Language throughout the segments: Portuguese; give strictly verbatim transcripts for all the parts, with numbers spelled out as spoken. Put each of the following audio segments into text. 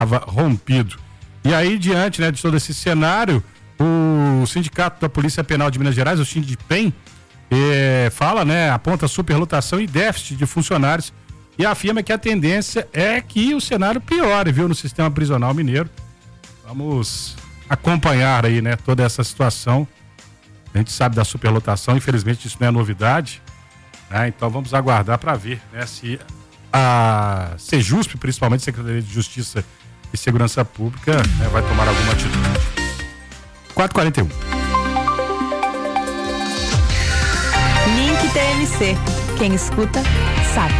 rompido. E aí, diante, né, de todo esse cenário, o Sindicato da Polícia Penal de Minas Gerais, o Sindipem, eh, fala, né, aponta superlotação e déficit de funcionários e afirma que a tendência é que o cenário piore, viu, no sistema prisional mineiro. Vamos acompanhar aí, né, toda essa situação. A gente sabe da superlotação, infelizmente isso não é novidade, né? Então vamos aguardar para ver, né, se a Sejusp, principalmente a Secretaria de Justiça e Segurança Pública, né, vai tomar alguma atitude. quatro e quarenta e um. Link T M C. Quem escuta, sabe.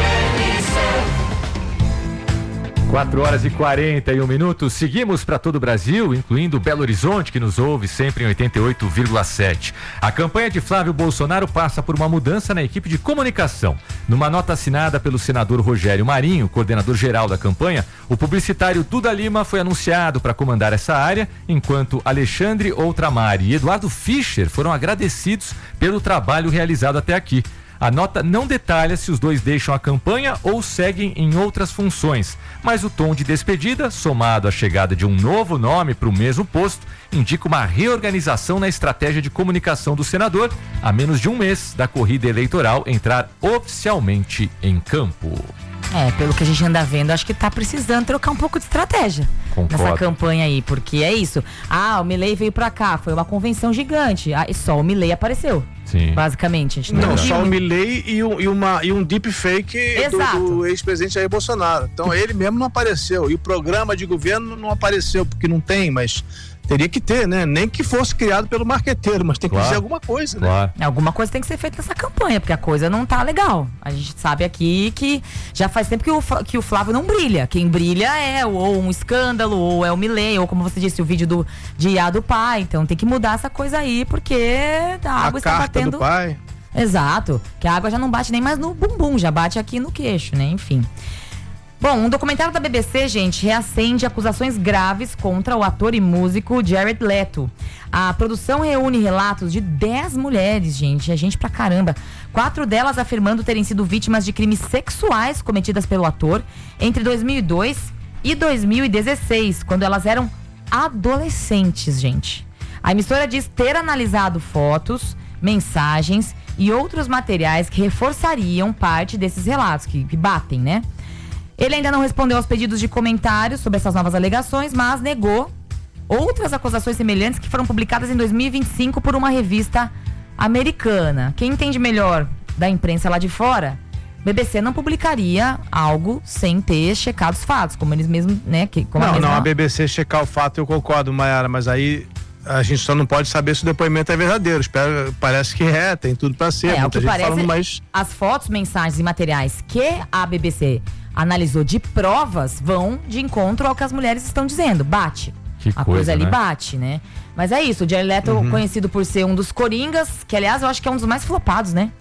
quatro horas e quarenta e um minutos. Seguimos para todo o Brasil, incluindo Belo Horizonte, que nos ouve sempre em oitenta e oito vírgula sete. A campanha de Flávio Bolsonaro passa por uma mudança na equipe de comunicação. Numa nota assinada pelo senador Rogério Marinho, coordenador geral da campanha, o publicitário Duda Lima foi anunciado para comandar essa área, enquanto Alexandre Outramari e Eduardo Fischer foram agradecidos pelo trabalho realizado até aqui. A nota não detalha se os dois deixam a campanha ou seguem em outras funções, mas o tom de despedida, somado à chegada de um novo nome para o mesmo posto, indica uma reorganização na estratégia de comunicação do senador, a menos de um mês da corrida eleitoral entrar oficialmente em campo. É, pelo que a gente anda vendo, acho que tá precisando trocar um pouco de estratégia. Concordo. Nessa campanha aí, porque é isso. Ah, o Milei veio pra cá, foi uma convenção gigante, ah, e só o Milei apareceu. Sim. Basicamente. A gente Não, não só viu. o Milei e, um, e, uma, e um deepfake Exato. do, do ex-presidente Jair Bolsonaro. Então ele mesmo não apareceu. E o programa de governo não apareceu, porque não tem, mas teria que ter, né? Nem que fosse criado pelo marqueteiro, mas tem que Claro. dizer alguma coisa, né? Claro. Alguma coisa tem que ser feita nessa campanha, porque a coisa não tá legal. A gente sabe aqui que já faz tempo que o, que o Flávio não brilha. Quem brilha é ou um escândalo, ou é o Milei, ou como você disse, o vídeo do, de I A do pai. Então tem que mudar essa coisa aí, porque a água A está carta batendo... do pai. Exato, que a água já não bate nem mais no bumbum, já bate aqui no queixo, né? Enfim. Bom, um documentário da B B C, gente, reacende acusações graves contra o ator e músico Jared Leto. A produção reúne relatos de dez mulheres, gente, é gente pra caramba. Quatro delas afirmando terem sido vítimas de crimes sexuais cometidas pelo ator entre dois mil e dois e dois mil e dezesseis, quando elas eram adolescentes, gente. A emissora diz ter analisado fotos, mensagens e outros materiais que reforçariam parte desses relatos, que, que batem, né? Ele ainda não respondeu aos pedidos de comentários sobre essas novas alegações, mas negou outras acusações semelhantes que foram publicadas em dois mil e vinte e cinco por uma revista americana. Quem entende melhor da imprensa lá de fora, B B C não publicaria algo sem ter checado os fatos, como eles mesmos, né? Que, como Não, a mesma... não, a B B C checar o fato, eu concordo, Mayara, mas aí a gente só não pode saber se o depoimento é verdadeiro. Espero, parece que é, tem tudo pra ser. É, o muita que gente parece, falando, mas as fotos, mensagens e materiais que a B B C analisou de provas vão de encontro ao que as mulheres estão dizendo. Bate. Que a coisa, coisa, ali né? bate, né? Mas é isso, o Jared Leto, Uhum. conhecido por ser um dos coringas, que aliás eu acho que é um dos mais flopados, né?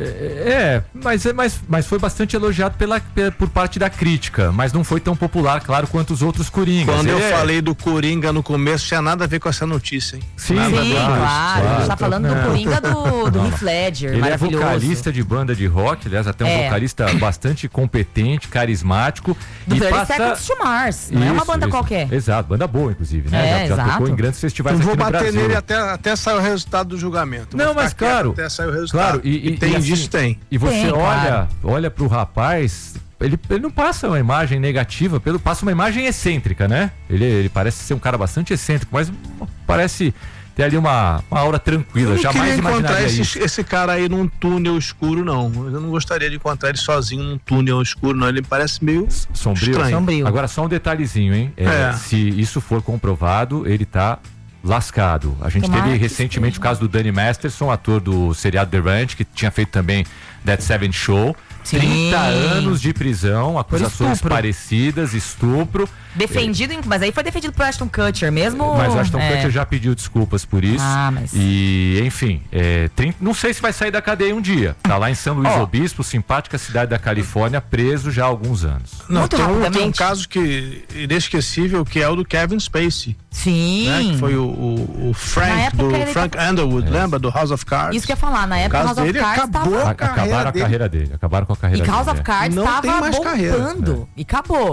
É, mas, mas, mas foi bastante elogiado pela, pela- por parte da crítica, mas não foi tão popular, claro, quanto os outros Coringas. quando eu Ele é- falei do Coringa no começo, tinha nada a ver com essa notícia, hein? Sim, Nada a Sim, ver. claro. claro, A gente tá claro. falando do É. coringa do, do Não, Heath Ledger, Ele é maravilhoso. vocalista de banda de rock, aliás, até um É. vocalista bastante competente, carismático. Do e thirty passa... Seconds to Mars, não é uma Isso, banda isso. qualquer. Exato, banda boa, inclusive, né? É, já, já exato. tocou em grandes festivais Não aqui vou no bater Brasil. nele até, até sair o resultado do julgamento. Não, Vou ficar mas quieto claro, até sair o resultado. Claro, e, e tem e assim, disso, tem. E você Tem, olha, claro. olha pro rapaz, ele, ele não passa uma imagem negativa, pelo, passa uma imagem excêntrica, né? Ele, ele parece ser um cara bastante excêntrico, mas parece ter ali uma, uma aura tranquila. Eu não Jamais queria encontrar imaginaria esse, isso. esse cara aí num túnel escuro, não. Eu não gostaria de encontrar ele sozinho num túnel escuro, não. Ele parece meio Sombrio. estranho. Sombrio. Agora só um detalhezinho, hein? É, É. Se isso for comprovado, ele tá lascado. A gente Tomara teve que recentemente esteja. o caso do Danny Masterson, ator do seriado The Ranch, que tinha feito também That Seven Show. Sim. trinta anos de prisão, acusações estupro. parecidas, estupro. Defendido, mas aí foi defendido por Ashton Kutcher mesmo. Mas o Ashton é. Kutcher já pediu desculpas por isso. Ah, mas- E, enfim, é, trinta não sei se vai sair da cadeia um dia. Tá lá em São Luís Ó. Obispo, simpática cidade da Califórnia, preso já há alguns anos. Não, Muito tem um, tem um rapidamente. caso que, inesquecível, que é o do Kevin Spacey, Sim. né? Que foi o, o, o Na Frank, época do ele Frank tá- Underwood, lembra? Do House of Cards. Isso que eu ia falar, na O época caso House of dele Cards acabou tava... a A- Acabaram carreira a dele. carreira dele. Acabaram com a carreira E dele. House of é. Cards Não tava tem mais carreira. bombando. E acabou.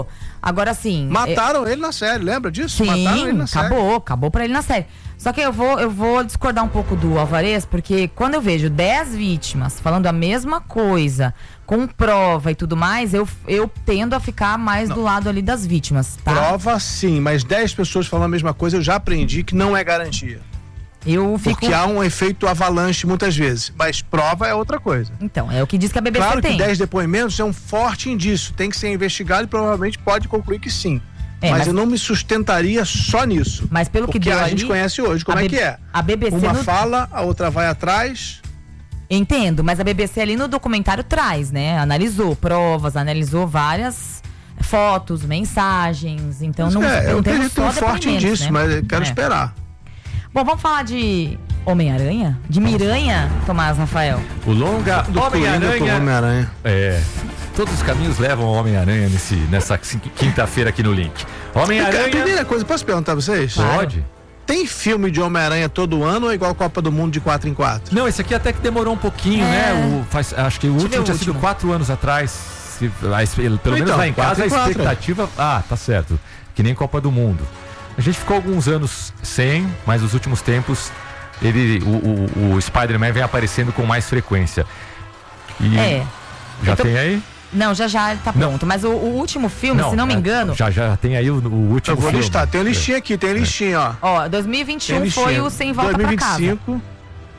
Agora sim. Mataram é... ele na série, lembra disso? Sim, Mataram ele na acabou, série. acabou pra ele na série. Só que eu vou, eu vou discordar um pouco do Alvarez, porque quando eu vejo dez vítimas falando a mesma coisa, com prova e tudo mais, eu, eu tendo a ficar mais não. do lado ali das vítimas, tá? Prova sim, mas dez pessoas falando a mesma coisa, eu já aprendi que não é garantia. Eu fico... Porque há um efeito avalanche muitas vezes, mas prova é outra coisa. Então, é o que diz que a B B C claro tem. Claro que dez depoimentos é um forte indício, tem que ser investigado e provavelmente pode concluir que sim. É, mas, mas eu não me sustentaria só nisso. Mas pelo que deu a ali, gente conhece hoje, como é B... que é? A B B C Uma no... fala, a outra vai atrás. Entendo, mas a B B C ali no documentário traz, né? Analisou provas, analisou várias fotos, mensagens, então não, é, não eu temos só um forte indício, né? Mas eu quero é. esperar. Bom, vamos falar de Homem-Aranha? De Miranha, Tomás Rafael? O longa do Homem-Aranha. Homem-Aranha. É. Todos os caminhos levam ao Homem-Aranha nesse, nessa quinta-feira aqui no Link. Homem-Aranha. Primeira coisa, posso perguntar a vocês? Pode. Tem filme de Homem-Aranha todo ano ou é igual a Copa do Mundo de quatro em quatro? Não, esse aqui até que demorou um pouquinho, é. né? O, faz, acho que o último tinha sido quatro anos atrás. Se, pelo então, menos lá em casa a expectativa. Ah, tá certo. Que nem Copa do Mundo. A gente ficou alguns anos sem, mas nos últimos tempos ele, o, o, o Spider-Man vem aparecendo com mais frequência. E é. Já tô... tem aí? Não, já já tá pronto. Não. Mas o, o último filme, não, se não me engano... Já já tem aí o, o último eu vou filme. listar, tem uma listinha aqui, tem uma listinha, ó. Ó, dois mil e vinte e um foi o Sem Volta dois mil e vinte e cinco. Pra Casa.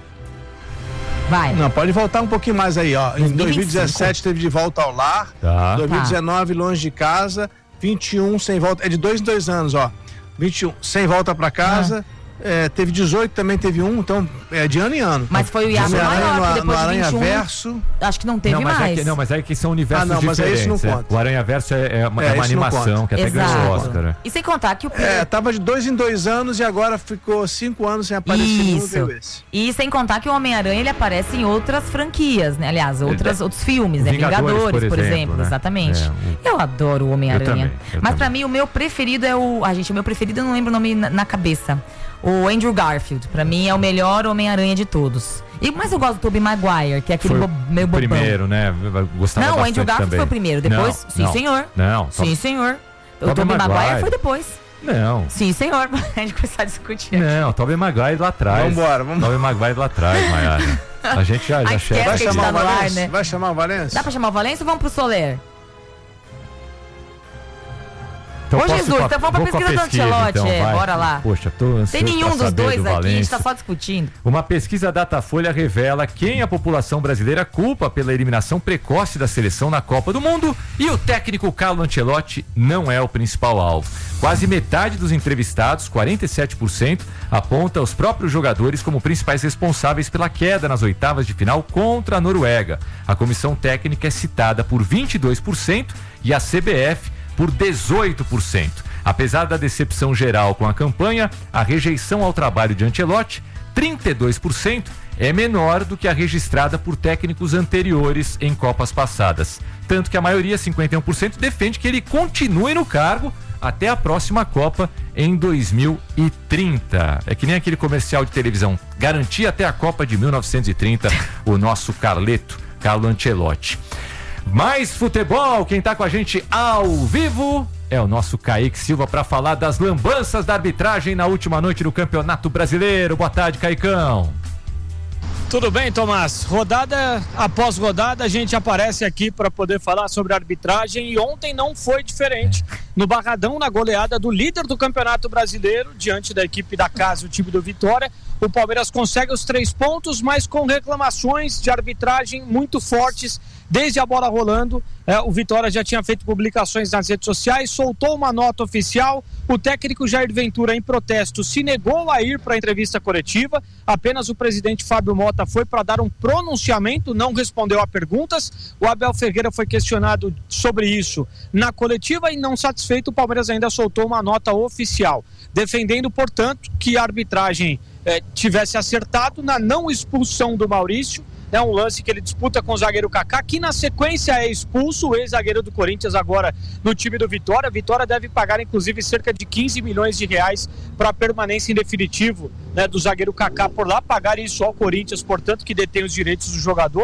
Vai. Não, pode voltar um pouquinho mais aí, ó. Em dois mil e dezessete teve De Volta ao Lar. Tá. dois mil e dezenove, tá. Longe de Casa. vinte e um, Sem Volta... É de dois em dois anos, ó. vinte e um, Sem Volta pra Casa. Ah. É, teve dezoito, também teve um, então é de ano em ano. Mas foi o hiato maior, que depois no de vinte e um, Verso. Acho que não teve não, mas mais. É que, não, mas é que são universos ah, não, diferentes. Mas é esse não conta. É. O Aranha Verso é, é uma, é, é uma animação que até Exato. ganhou o Oscar. E sem contar que o... É, tava de dois em dois anos e agora ficou cinco anos sem aparecer Isso. nenhum esse. E sem contar que o Homem-Aranha ele aparece em outras franquias, né? Aliás, outras, é, outros filmes, né? Vingadores, Vingadores, por exemplo, por exemplo né? exatamente. É, o... Eu adoro o Homem-Aranha. Mas também. Pra mim, o meu preferido é o... Ah, gente, o meu preferido eu não lembro o nome na, na cabeça. O Andrew Garfield, pra mim é o melhor Homem-Aranha de todos. E, mas eu gosto do Tobey Maguire, que é aquele bo, meio bobão. Primeiro, né? Gostava não, o Andrew Garfield também. foi o primeiro, depois, não, sim não, senhor. Não. Sim senhor. O Tobey Maguire. Maguire foi depois. Não. Sim senhor, a gente começar a discutir. Não, Tobey Maguire lá atrás. Vambora, vamos. Tobey Maguire lá atrás, Maiara. A gente já, já chega. Vai chamar tá o Valência? Ar, né? Vai chamar o Valência? Dá pra chamar o Valência ou vamos pro Soler? Então, Ô Jesus, então vamos pra pesquisa, pesquisa do Ancelotti, então, é, bora lá. Poxa, tô ansioso. Tem nenhum dos dois do aqui, a gente tá só discutindo. Uma pesquisa Datafolha revela quem a população brasileira culpa pela eliminação precoce da seleção na Copa do Mundo e o técnico Carlo Ancelotti não é o principal alvo. Quase metade dos entrevistados, quarenta e sete por cento, aponta os próprios jogadores como principais responsáveis pela queda nas oitavas de final contra a Noruega. A comissão técnica é citada por vinte e dois por cento e a C B F por dezoito por cento. Apesar da decepção geral com a campanha, a rejeição ao trabalho de Ancelotti, trinta e dois por cento, é menor do que a registrada por técnicos anteriores em Copas passadas. Tanto que a maioria, cinquenta e um por cento, defende que ele continue no cargo até a próxima Copa em dois mil e trinta. É que nem aquele comercial de televisão, garantia até a Copa de mil novecentos e trinta, o nosso Carleto, Carlo Ancelotti. Mais futebol, quem tá com a gente ao vivo é o nosso Kaique Silva para falar das lambanças da arbitragem na última noite do Campeonato Brasileiro. Boa tarde, Caicão. Tudo bem, Tomás? Rodada após rodada a gente aparece aqui para poder falar sobre a arbitragem e ontem não foi diferente. No Barradão, na goleada do líder do Campeonato Brasileiro, diante da equipe da casa, o time do Vitória, o Palmeiras consegue os três pontos, mas com reclamações de arbitragem muito fortes desde a bola rolando. É, o Vitória já tinha feito publicações nas redes sociais, soltou uma nota oficial. O técnico Jair Ventura, em protesto, se negou a ir para a entrevista coletiva. Apenas o presidente Fábio Mota foi para dar um pronunciamento, não respondeu a perguntas. O Abel Ferreira foi questionado sobre isso na coletiva e, não satisfeito, o Palmeiras ainda soltou uma nota oficial, defendendo, portanto, que a arbitragem eh, tivesse acertado na não expulsão do Maurício. É um lance que ele disputa com o zagueiro Kaká, que na sequência é expulso, o ex-zagueiro do Corinthians agora no time do Vitória. Vitória deve pagar inclusive cerca de quinze milhões de reais para a permanência em definitivo, né, do zagueiro Kaká por lá, pagar isso ao Corinthians, portanto, que detém os direitos do jogador.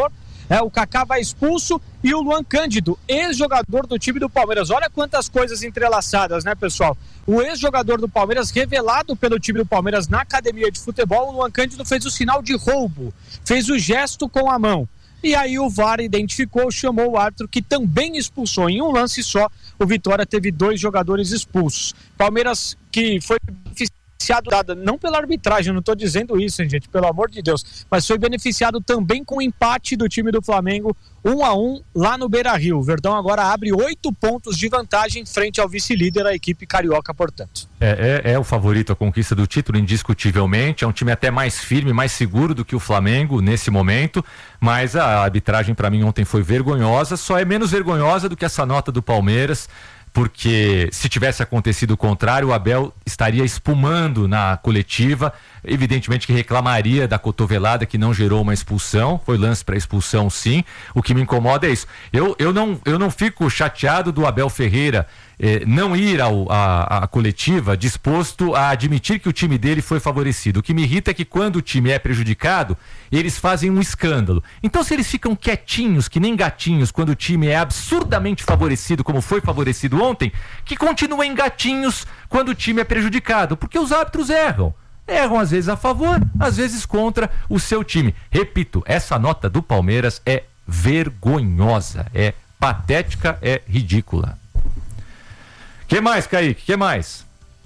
É, o Kaká vai expulso e o Luan Cândido, ex-jogador do time do Palmeiras. Olha quantas coisas entrelaçadas, né, pessoal? O ex-jogador do Palmeiras, revelado pelo time do Palmeiras na academia de futebol, o Luan Cândido fez o sinal de roubo, fez o gesto com a mão. E aí o V A R identificou, chamou o árbitro, que também expulsou. Em um lance só, o Vitória teve dois jogadores expulsos. Palmeiras, que foi beneficiado, não pela arbitragem, não estou dizendo isso, hein, gente, pelo amor de Deus, mas foi beneficiado também com o empate do time do Flamengo, um a um, lá no Beira-Rio. O Verdão agora abre oito pontos de vantagem frente ao vice-líder, a equipe carioca, portanto. É, é, é o favorito à conquista do título, indiscutivelmente. É um time até mais firme, mais seguro do que o Flamengo nesse momento, mas a arbitragem para mim ontem foi vergonhosa, só é menos vergonhosa do que essa nota do Palmeiras, porque se tivesse acontecido o contrário, o Abel estaria espumando na coletiva, evidentemente que reclamaria da cotovelada que não gerou uma expulsão, foi lance para expulsão sim. O que me incomoda é isso. Eu, eu, não, eu não fico chateado do Abel Ferreira eh, não ir ao, a, a coletiva disposto a admitir que o time dele foi favorecido. O que me irrita é que quando o time é prejudicado, eles fazem um escândalo. Então, se eles ficam quietinhos, que nem gatinhos, quando o time é absurdamente favorecido, como foi favorecido ontem, que continuem gatinhos quando o time é prejudicado, porque os árbitros erram. Erram às vezes a favor, às vezes contra o seu time. Repito, essa nota do Palmeiras é vergonhosa, é patética, é ridícula. Que mais, Kaique? Que mais?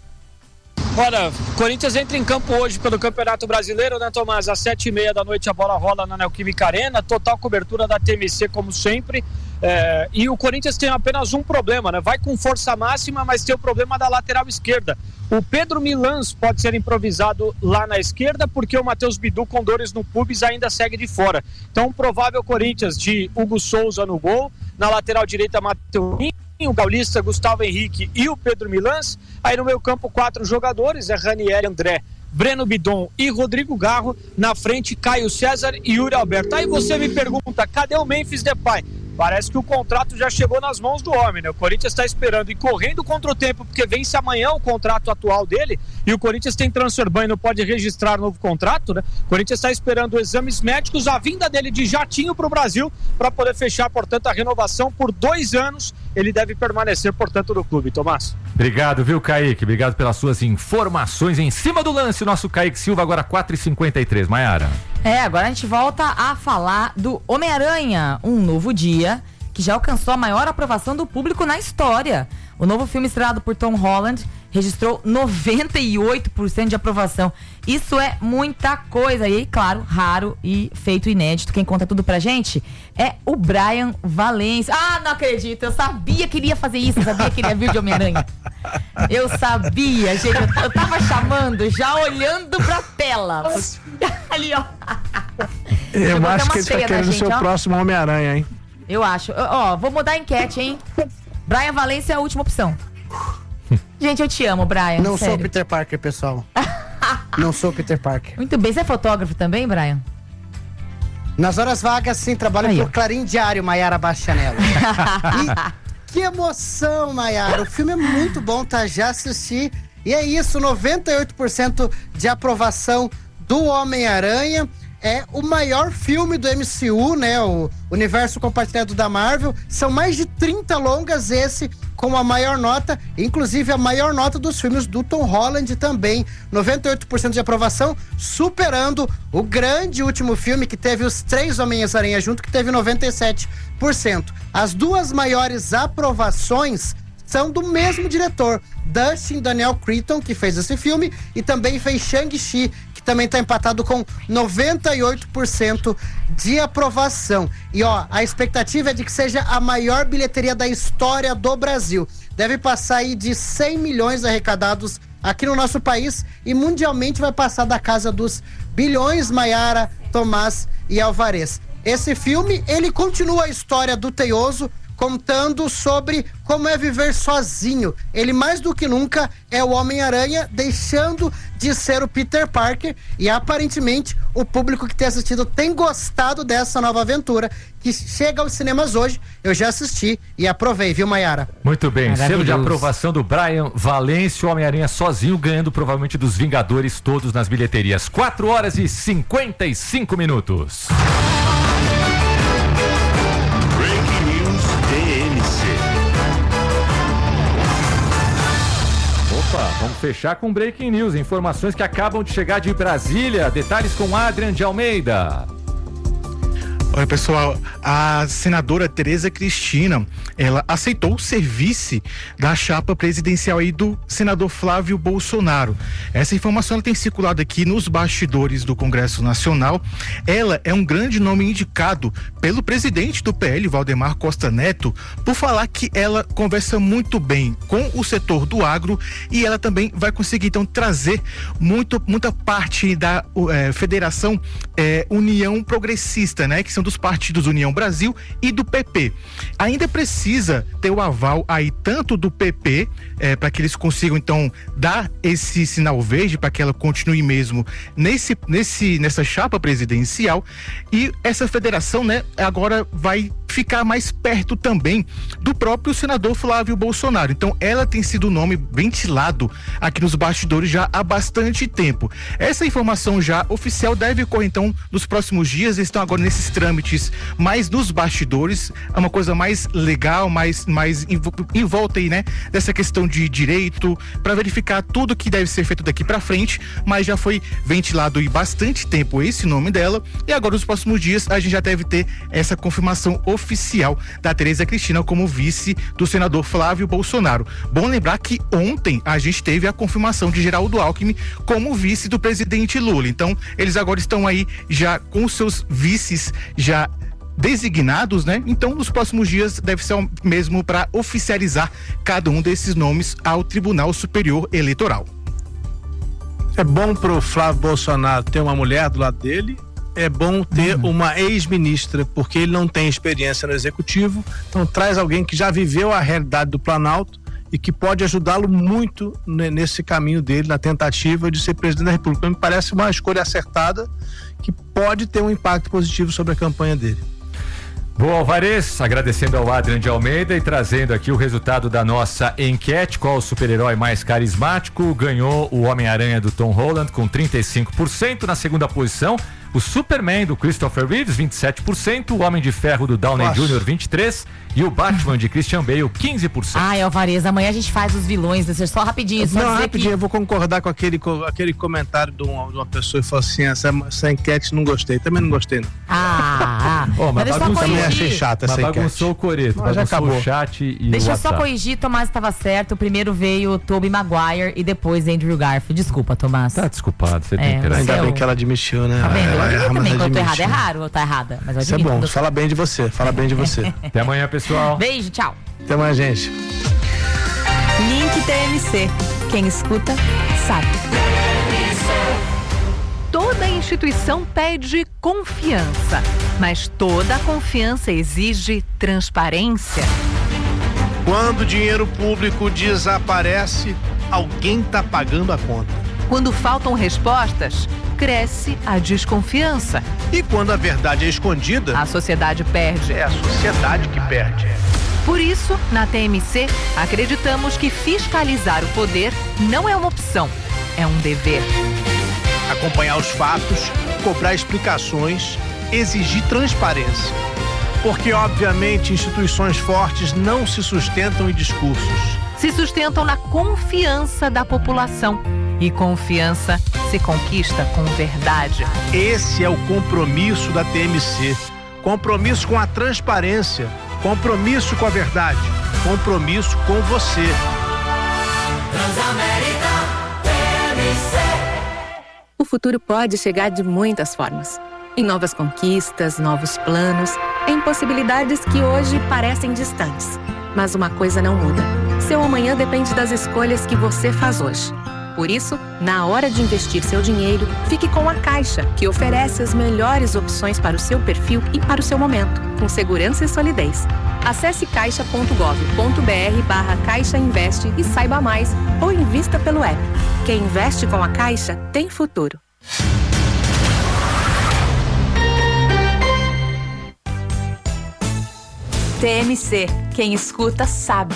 Olha, Corinthians entra em campo hoje pelo Campeonato Brasileiro, né, Tomás? Às sete e meia da noite a bola rola na Neoquímica Arena, total cobertura da T M C como sempre. É, e o Corinthians tem apenas um problema, né? Vai com força máxima, mas tem o problema da lateral esquerda. O Pedro Milans pode ser improvisado lá na esquerda, porque o Matheus Bidu, com dores no pubis, ainda segue de fora. Então, um provável Corinthians de Hugo Souza no gol, na lateral direita, Matheus, o Paulista, Gustavo Henrique e o Pedro Milans. Aí no meio campo, quatro jogadores, é Ranieri, André, Breno Bidon e Rodrigo Garro. Na frente, Caio César e Yuri Alberto. Aí você me pergunta, cadê o Memphis Depay? Parece que o contrato já chegou nas mãos do homem, né? O Corinthians está esperando e correndo contra o tempo, porque vence amanhã o contrato atual dele, e o Corinthians tem transfer ban e não pode registrar novo contrato, né? O Corinthians está esperando exames médicos, a vinda dele de jatinho para o Brasil, para poder fechar, portanto, a renovação por dois anos. Ele deve permanecer, portanto, no clube, Tomás. Obrigado, viu, Kaique? Obrigado pelas suas informações em cima do lance. Nosso Kaique Silva, agora quatro e cinquenta e três. Maiara. É, agora a gente volta a falar do Homem-Aranha, um novo dia, que já alcançou a maior aprovação do público na história. O novo filme estrelado por Tom Holland registrou noventa e oito por cento de aprovação. Isso é muita coisa. E, claro, raro e feito inédito. Quem conta tudo pra gente é o Brian Valência. Ah, não acredito. Eu sabia que ele ia fazer isso. Eu sabia que ele ia vir de Homem-Aranha. Eu sabia, gente. Eu, eu tava chamando, já olhando pra tela. Ali, ó. Eu, eu acho que ele tá querendo ser o próximo Homem-Aranha, hein? Eu acho. Ó, vou mudar a enquete, hein? Brian Valência é a última opção. Gente, eu te amo, Brian. Não sério. sou Peter Parker, pessoal. Não sou Peter Parker. Muito bem. Você é fotógrafo também, Brian? Nas horas vagas, sim. Trabalho Aí, pro Clarim Diário, Maiara Bastianello. E que emoção, Maiara. O filme é muito bom, tá? Já assisti. E é isso, noventa e oito por cento de aprovação do Homem-Aranha. É o maior filme do M C U, né? O universo compartilhado da Marvel. São mais de trinta longas, esse com a maior nota, inclusive a maior nota dos filmes do Tom Holland também. noventa e oito por cento de aprovação, superando o grande último filme que teve os três Homens-Aranha junto, que teve noventa e sete por cento. As duas maiores aprovações são do mesmo diretor, Dustin Daniel Cretton, que fez esse filme, e também fez Shang-Chi, que também está empatado com noventa e oito por cento de aprovação. E ó, a expectativa é de que seja a maior bilheteria da história do Brasil. Deve passar aí de cem milhões arrecadados aqui no nosso país e mundialmente vai passar da casa dos bilhões, Maiara, Tomás e Alvarez. Esse filme, ele continua a história do Teioso, contando sobre como é viver sozinho. Ele, mais do que nunca, é o Homem-Aranha, deixando de ser o Peter Parker, e aparentemente o público que tem assistido tem gostado dessa nova aventura, que chega aos cinemas hoje. Eu já assisti e aprovei, viu, Maiara? Muito bem, selo de aprovação do Brian Valência, o Homem-Aranha sozinho, ganhando provavelmente dos Vingadores todos nas bilheterias. quatro horas e cinquenta e cinco minutos. Opa, vamos fechar com Breaking News, informações que acabam de chegar de Brasília. Detalhes com Adrian de Almeida. Olha, pessoal, a senadora Tereza Cristina, ela aceitou ser vice da chapa presidencial aí do senador Flávio Bolsonaro. Essa informação ela tem circulado aqui nos bastidores do Congresso Nacional. Ela é um grande nome indicado pelo presidente do P L, Valdemar Costa Neto, por falar que ela conversa muito bem com o setor do agro e ela também vai conseguir, então, trazer muito, muita parte da é, Federação é, União Progressista, né? Que são dos partidos União Brasil e do P P. Ainda precisa ter o aval aí tanto do P P, é, para que eles consigam então dar esse sinal verde para que ela continue mesmo nesse, nesse, nessa chapa presidencial, e essa federação, né, agora vai ficar mais perto também do próprio senador Flávio Bolsonaro. Então ela tem sido o nome ventilado aqui nos bastidores já há bastante tempo. Essa informação já oficial deve ocorrer então nos próximos dias. Eles estão agora nesses trâmites mais nos bastidores, é uma coisa mais legal, mais, mais em, em volta aí, né, dessa questão de direito, para verificar tudo que deve ser feito daqui para frente, mas já foi ventilado aí bastante tempo esse nome dela, e agora nos próximos dias a gente já deve ter essa confirmação oficial da Tereza Cristina como vice do senador Flávio Bolsonaro. Bom lembrar que ontem a gente teve a confirmação de Geraldo Alckmin como vice do presidente Lula, então eles agora estão aí já com seus vices já designados, né? Então, nos próximos dias deve ser mesmo para oficializar cada um desses nomes ao Tribunal Superior Eleitoral. É bom pro Flávio Bolsonaro ter uma mulher do lado dele, é bom ter uhum. uma ex-ministra, porque ele não tem experiência no executivo, então traz alguém que já viveu a realidade do Planalto e que pode ajudá-lo muito nesse caminho dele, na tentativa de ser presidente da República. Me parece uma escolha acertada que pode ter um impacto positivo sobre a campanha dele. Boa, Alvarez, agradecendo ao Adrian de Almeida e trazendo aqui o resultado da nossa enquete: qual o super-herói mais carismático? Ganhou o Homem-Aranha do Tom Holland com trinta e cinco por cento. Na segunda posição, o Superman do Christopher Reeves, vinte e sete por cento, o Homem de Ferro do Downey Nossa. Júnior, vinte e três por cento, e o Batman de Christian Bale, quinze por cento. Ai, Alvarez, amanhã a gente faz os vilões, deixa só rapidinho. Só Não, rapidinho, que... eu vou concordar com aquele, com aquele comentário de uma, de uma pessoa que falou assim: essa, essa enquete não gostei, também não gostei não. Ah, ah. Oh, mas mas bagunça, também achei chata essa enquete. Bagunçou o coreto, bagunçou acabou. o chat e Deixa o eu só corrigir, Tomás estava certo. Primeiro veio o Tobey Maguire e depois Andrew Garfield. Desculpa, Tomás. Tá desculpado, você É, tem que você Ainda é bem o- que ela admitiu, né? Tá vendo? Eu Ela admito erra, mas também, quando eu tô admite. errada é raro, eu tá errada. Mas eu Isso é admito bom, quando eu- fala bem de você, fala bem de você. Até amanhã, pessoal. Beijo, tchau. Até mais, gente. Link T M C. Quem escuta, sabe. Toda instituição pede confiança, mas toda confiança exige transparência. Quando o dinheiro público desaparece, alguém tá pagando a conta. Quando faltam respostas, cresce a desconfiança. E quando a verdade é escondida, A sociedade perde. é a sociedade que perde. Por isso, na T M C, acreditamos que fiscalizar o poder não é uma opção, é um dever. Acompanhar os fatos, cobrar explicações, exigir transparência. Porque, obviamente, instituições fortes não se sustentam em discursos. Se sustentam na confiança da população. E confiança se conquista com verdade. Esse é o compromisso da T M C. Compromisso com a transparência, compromisso com a verdade, compromisso com você. O futuro pode chegar de muitas formas. Em novas conquistas, novos planos, em possibilidades que hoje parecem distantes. Mas uma coisa não muda. Seu amanhã depende das escolhas que você faz hoje. Por isso, na hora de investir seu dinheiro, fique com a Caixa, que oferece as melhores opções para o seu perfil e para o seu momento, com segurança e solidez. Acesse caixa ponto gov ponto br barra Caixa Investe e saiba mais, ou invista pelo app. Quem investe com a Caixa tem futuro. T M C. Quem escuta, sabe.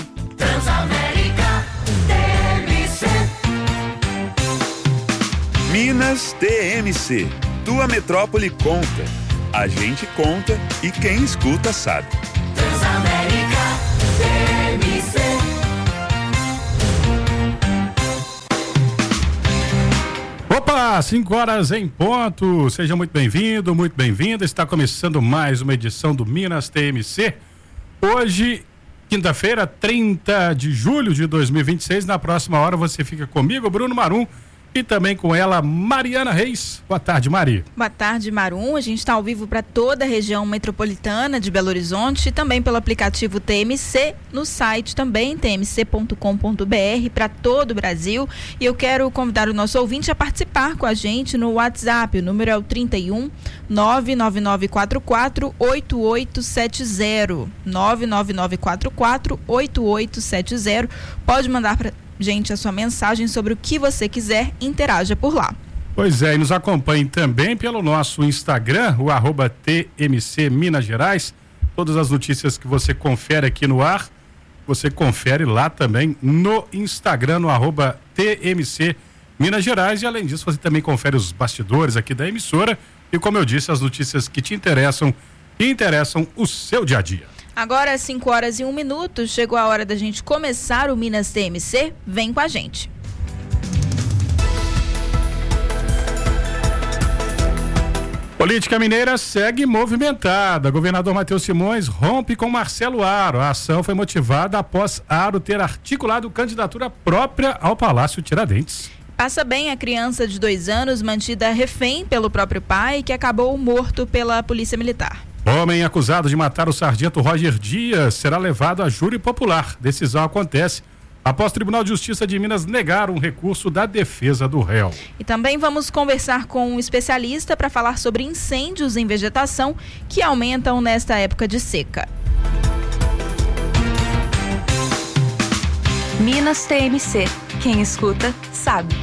Minas T M C. Tua metrópole conta. A gente conta e quem escuta sabe. Olá, cinco horas em ponto. Seja muito bem-vindo, muito bem-vinda. Está começando mais uma edição do Minas T M C. Hoje, quinta-feira, trinta de julho de dois mil e vinte e seis. Na próxima hora você fica comigo, Bruno Marum, e também com ela, Mariana Reis. Boa tarde, Mari. Boa tarde, Marum. A gente está ao vivo para toda a região metropolitana de Belo Horizonte e também pelo aplicativo T M C, no site também, t m c ponto com ponto b r, para todo o Brasil. E eu quero convidar o nosso ouvinte a participar com a gente no WhatsApp. O número é o trinta e um, nove nove nove quatro quatro, oito oito sete zero. nove nove nove quatro quatro, oito oito sete zero. Pode mandar para gente a sua mensagem sobre o que você quiser, interaja por lá. Pois é, e nos acompanhe também pelo nosso Instagram, o arroba T M C Minas Gerais. Todas as notícias que você confere aqui no ar, você confere lá também no Instagram, no arroba T M C Minas Gerais. E além disso, você também confere os bastidores aqui da emissora e, como eu disse, as notícias que te interessam e interessam o seu dia a dia. Agora, às cinco horas e um minuto, chegou a hora da gente começar o Minas T M C. Vem com a gente. Política mineira segue movimentada. Governador Matheus Simões rompe com Marcelo Aro. A ação foi motivada após Aro ter articulado candidatura própria ao Palácio Tiradentes. Passa bem a criança de dois anos, mantida refém pelo próprio pai, que acabou morto pela Polícia Militar. Homem acusado de matar o sargento Roger Dias será levado a júri popular. Decisão acontece após o Tribunal de Justiça de Minas negar um recurso da defesa do réu. E também vamos conversar com um especialista para falar sobre incêndios em vegetação que aumentam nesta época de seca. Minas T M C. Quem escuta, sabe.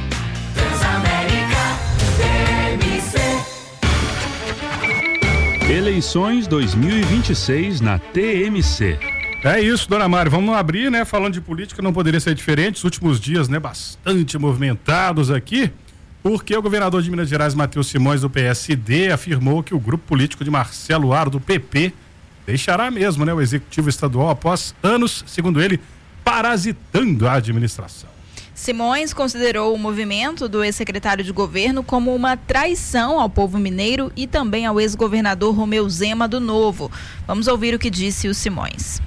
Eleições dois mil e vinte e seis na T M C. É isso, dona Mari, vamos abrir, né? Falando de política, não poderia ser diferente. Os últimos dias, né, bastante movimentados aqui, porque o governador de Minas Gerais, Matheus Simões, do P S D, afirmou que o grupo político de Marcelo Aro, do P P, deixará mesmo, né, o executivo estadual após anos, segundo ele, parasitando a administração. Simões considerou o movimento do ex-secretário de governo como uma traição ao povo mineiro e também ao ex-governador Romeu Zema do Novo. Vamos ouvir o que disse o Simões.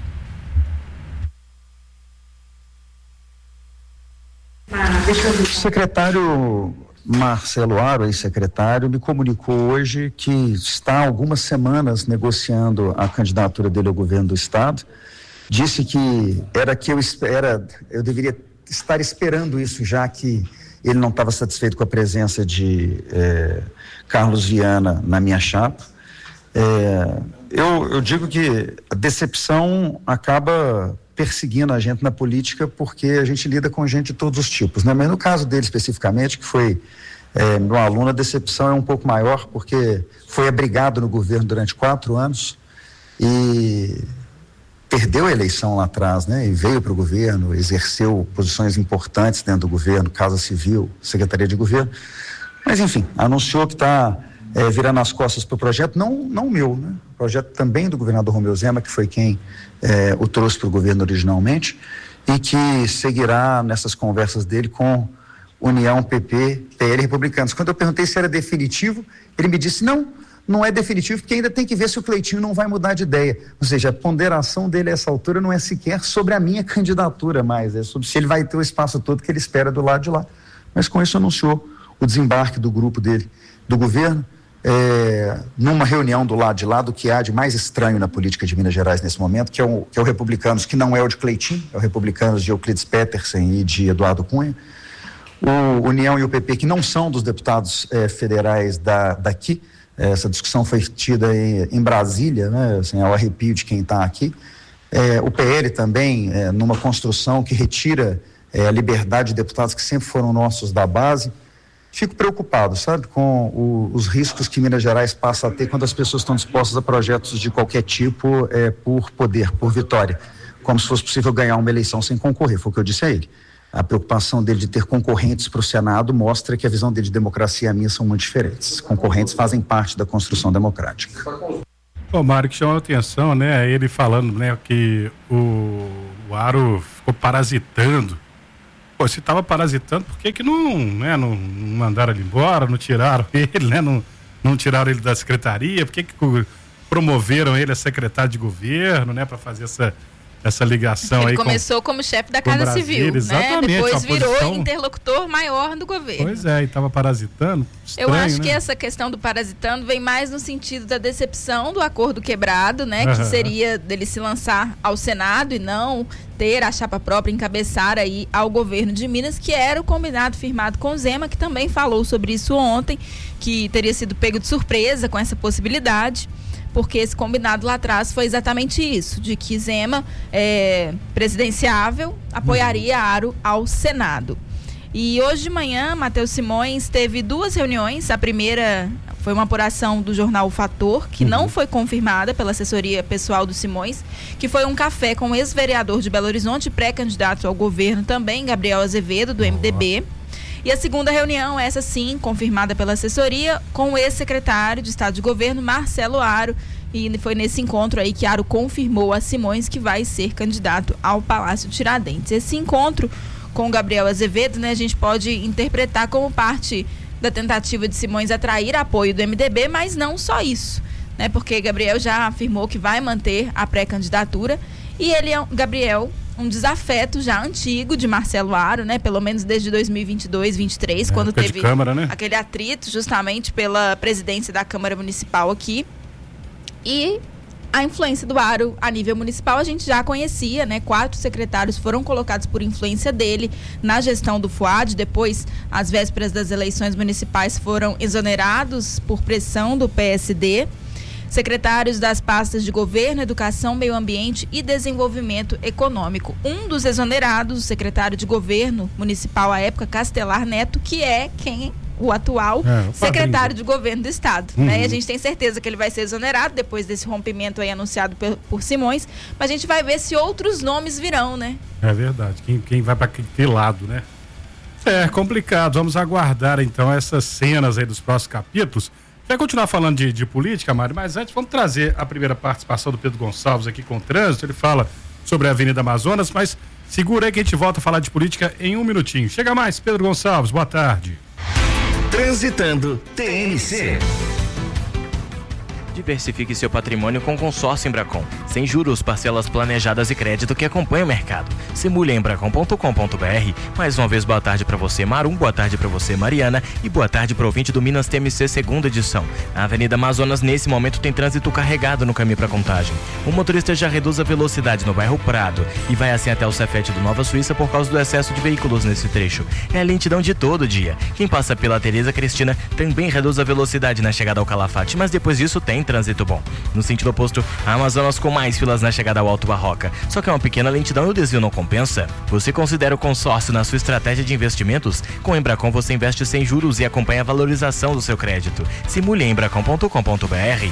O secretário Marcelo Aro, ex-secretário, me comunicou hoje que está há algumas semanas negociando a candidatura dele ao governo do estado. Disse que era que eu era, eu deveria estar esperando isso, já que ele não estava satisfeito com a presença de eh, Carlos Viana na minha chapa. Eh, eu, eu digo que a decepção acaba perseguindo a gente na política, porque a gente lida com gente de todos os tipos, né? Mas no caso dele especificamente, que foi eh, meu aluno, a decepção é um pouco maior, porque foi abrigado no governo durante quatro anos e perdeu a eleição lá atrás, né? E veio para o governo, exerceu posições importantes dentro do governo, Casa Civil, Secretaria de Governo. Mas, enfim, anunciou que está é, virando as costas para o projeto, não, não o meu, né? O projeto também do governador Romeu Zema, que foi quem é, o trouxe para o governo originalmente, e que seguirá nessas conversas dele com União, P P, P L e Republicanos. Quando eu perguntei se era definitivo, ele me disse, não, não é definitivo, porque ainda tem que ver se o Cleitinho não vai mudar de ideia. Ou seja, a ponderação dele a essa altura não é sequer sobre a minha candidatura mais, é sobre se ele vai ter o espaço todo que ele espera do lado de lá. Mas com isso anunciou o desembarque do grupo dele, do governo, é, numa reunião do lado de lá, do que há de mais estranho na política de Minas Gerais nesse momento, que é o, que é o Republicanos, que não é o de Cleitinho, é o Republicanos de Euclides Petersen e de Eduardo Cunha, o União e o P P, que não são dos deputados é, federais da, daqui. Essa discussão foi tida em, em Brasília, né, assim, ao arrepio de quem está aqui. É, o P L também, é, numa construção que retira é, a liberdade de deputados que sempre foram nossos da base. Fico preocupado, sabe, com o, os riscos que Minas Gerais passa a ter quando as pessoas estão dispostas a projetos de qualquer tipo é, por poder, por vitória, como se fosse possível ganhar uma eleição sem concorrer, foi o que eu disse a ele. A preocupação dele de ter concorrentes para o Senado mostra que a visão dele de democracia e a minha são muito diferentes. Concorrentes fazem parte da construção democrática. O Mário, que chamou a atenção, né, ele falando, né, que o, o Aro ficou parasitando pô, se estava parasitando, por que que não, né, não, não mandaram ele embora, não tiraram ele, né, não, não tiraram ele da secretaria, por que que promoveram ele a secretário de governo, né, para fazer essa, essa ligação ele aí. Ele começou com, como chefe da Casa Brasília, Civil, exatamente, né? Depois virou posição... interlocutor maior do governo. Pois é, e estava parasitando. Estranho, Eu acho né? que essa questão do parasitando vem mais no sentido da decepção do acordo quebrado, né? Uhum. Que seria dele se lançar ao Senado e não ter a chapa própria, encabeçar aí ao governo de Minas, que era o combinado firmado com Zema, que também falou sobre isso ontem, que teria sido pego de surpresa com essa possibilidade, porque esse combinado lá atrás foi exatamente isso, de que Zema, é, presidenciável, apoiaria Aro ao Senado. E hoje de manhã, Matheus Simões teve duas reuniões. A primeira foi uma apuração do jornal O Fator, que uhum. não foi confirmada pela assessoria pessoal do Simões, que foi um café com o ex-vereador de Belo Horizonte, pré-candidato ao governo também, Gabriel Azevedo, do M D B. E a segunda reunião, essa sim, confirmada pela assessoria, com o ex-secretário de Estado de Governo, Marcelo Aro. E foi nesse encontro aí que Aro confirmou a Simões que vai ser candidato ao Palácio Tiradentes. Esse encontro com o Gabriel Azevedo, né, a gente pode interpretar como parte da tentativa de Simões atrair apoio do M D B, mas não só isso, né, porque Gabriel já afirmou que vai manter a pré-candidatura e ele é, Gabriel, um desafeto já antigo de Marcelo Aro, né, pelo menos desde dois mil e vinte e dois, vinte e três, é, quando teve Câmara, né? aquele atrito justamente pela presidência da Câmara Municipal aqui. E a influência do Aro a nível municipal a gente já conhecia, né? Quatro secretários foram colocados por influência dele na gestão do Fuad. Depois, às vésperas das eleições municipais, foram exonerados por pressão do P S D. Secretários das pastas de Governo, Educação, Meio Ambiente e Desenvolvimento Econômico. Um dos exonerados, o secretário de Governo Municipal à época, Castelar Neto, que é quem... o atual é, o secretário de governo do estado, uhum. né? E a gente tem certeza que ele vai ser exonerado depois desse rompimento aí anunciado por, por Simões, mas a gente vai ver se outros nomes virão, né? É verdade, quem, quem vai para que lado, né? É complicado, vamos aguardar então essas cenas aí dos próximos capítulos. Quer continuar falando de, de política, Mário, mas antes vamos trazer a primeira participação do Pedro Gonçalves aqui com o trânsito. Ele fala sobre a Avenida Amazonas, mas segura aí que a gente volta a falar de política em um minutinho. Chega mais, Pedro Gonçalves, boa tarde. Transitando T N C. Diversifique seu patrimônio com consórcio Embracon. Sem juros, parcelas planejadas e crédito que acompanha o mercado. Simule em embracon ponto com ponto b r. Mais uma vez, boa tarde para você, Marum. Boa tarde para você, Mariana. E boa tarde para o ouvinte do Minas T M C segunda edição. A Avenida Amazonas, nesse momento, tem trânsito carregado no caminho para Contagem. O motorista já reduz a velocidade no bairro Prado e vai assim até o Cefete do Nova Suíça por causa do excesso de veículos nesse trecho. É a lentidão de todo dia. Quem passa pela Tereza Cristina também reduz a velocidade na chegada ao Calafate, mas depois disso tem trânsito bom. No sentido oposto, a Amazonas com mais filas na chegada ao Alto Barroca. Só que é uma pequena lentidão e o desvio não compensa. Você considera o consórcio na sua estratégia de investimentos? Com o Embracon você investe sem juros e acompanha a valorização do seu crédito. Simule em embracon ponto com ponto b r.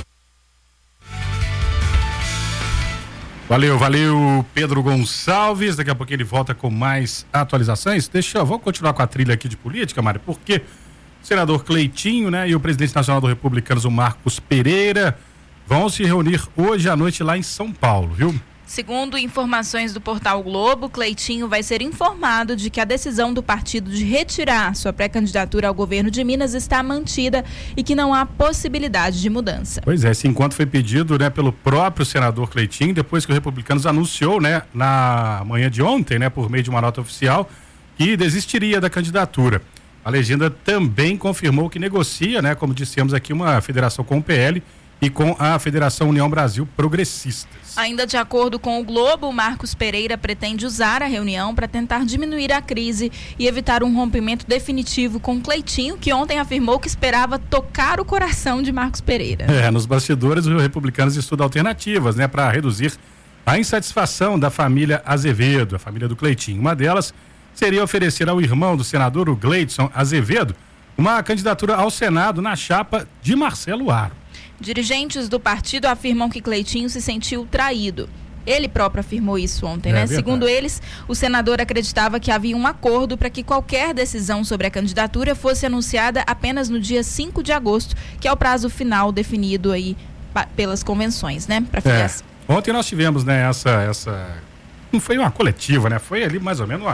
Valeu, valeu, Pedro Gonçalves. Daqui a pouco ele volta com mais atualizações. Deixa eu, vou continuar com a trilha aqui de política, Mário, porque o senador Cleitinho, né, e o presidente nacional do Republicanos, o Marcos Pereira, vão se reunir hoje à noite lá em São Paulo, viu? Segundo informações do portal Globo, Cleitinho vai ser informado de que a decisão do partido de retirar sua pré-candidatura ao governo de Minas está mantida e que não há possibilidade de mudança. Pois é, esse encontro foi pedido, né, pelo próprio senador Cleitinho, depois que o Republicanos anunciou, né, na manhã de ontem, né, por meio de uma nota oficial, que desistiria da candidatura. A legenda também confirmou que negocia, né, como dissemos aqui, uma federação com o P L e com a Federação União Brasil Progressistas. Ainda de acordo com o Globo, Marcos Pereira pretende usar a reunião para tentar diminuir a crise e evitar um rompimento definitivo com Cleitinho, que ontem afirmou que esperava tocar o coração de Marcos Pereira. É, nos bastidores, os republicanos estudam alternativas, né, para reduzir a insatisfação da família Azevedo, a família do Cleitinho. Uma delas seria oferecer ao irmão do senador, o Gleidson Azevedo, uma candidatura ao Senado na chapa de Marcelo Aro. Dirigentes do partido afirmam que Cleitinho se sentiu traído. Ele próprio afirmou isso ontem, é, né? Verdade. Segundo eles, o senador acreditava que havia um acordo para que qualquer decisão sobre a candidatura fosse anunciada apenas no dia cinco de agosto, que é o prazo final definido aí pelas convenções, né? Pra é. Ontem nós tivemos, né, essa, essa... Não foi uma coletiva, né? Foi ali mais ou menos uma,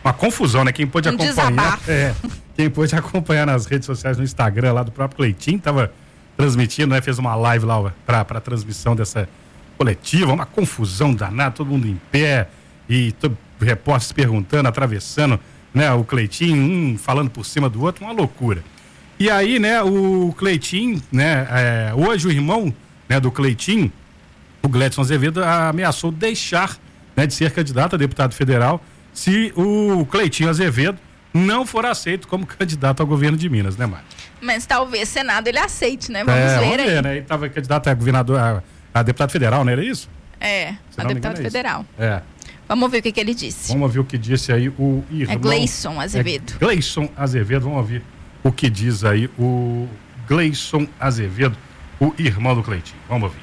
uma confusão, né? Quem pôde um acompanhar. É, quem pôde acompanhar nas redes sociais, no Instagram lá do próprio Cleitinho, tava transmitindo, né? Fez uma live lá pra, pra transmissão dessa coletiva, uma confusão danada, todo mundo em pé e todo, repórteres perguntando, atravessando, né? O Cleitinho, um falando por cima do outro, uma loucura. E aí, né, o Cleitinho, né, é, hoje o irmão, né, do Cleitinho, o Gledson Azevedo, ameaçou deixar, né, de ser candidato a deputado federal se o Cleitinho Azevedo não for aceito como candidato ao governo de Minas, né, Mário? Mas talvez Senado ele aceite, né? Vamos é, ver vamos aí. Ver, né? Ele estava candidato a governador, a, a deputado federal, não era isso? É, a deputado federal. É. Vamos ver o que, que ele disse. Vamos ouvir o que disse aí o irmão. É Gleison Azevedo. É Gleison Azevedo, vamos ouvir o que diz aí o Gleison Azevedo, o irmão do Cleitinho. Vamos ouvir.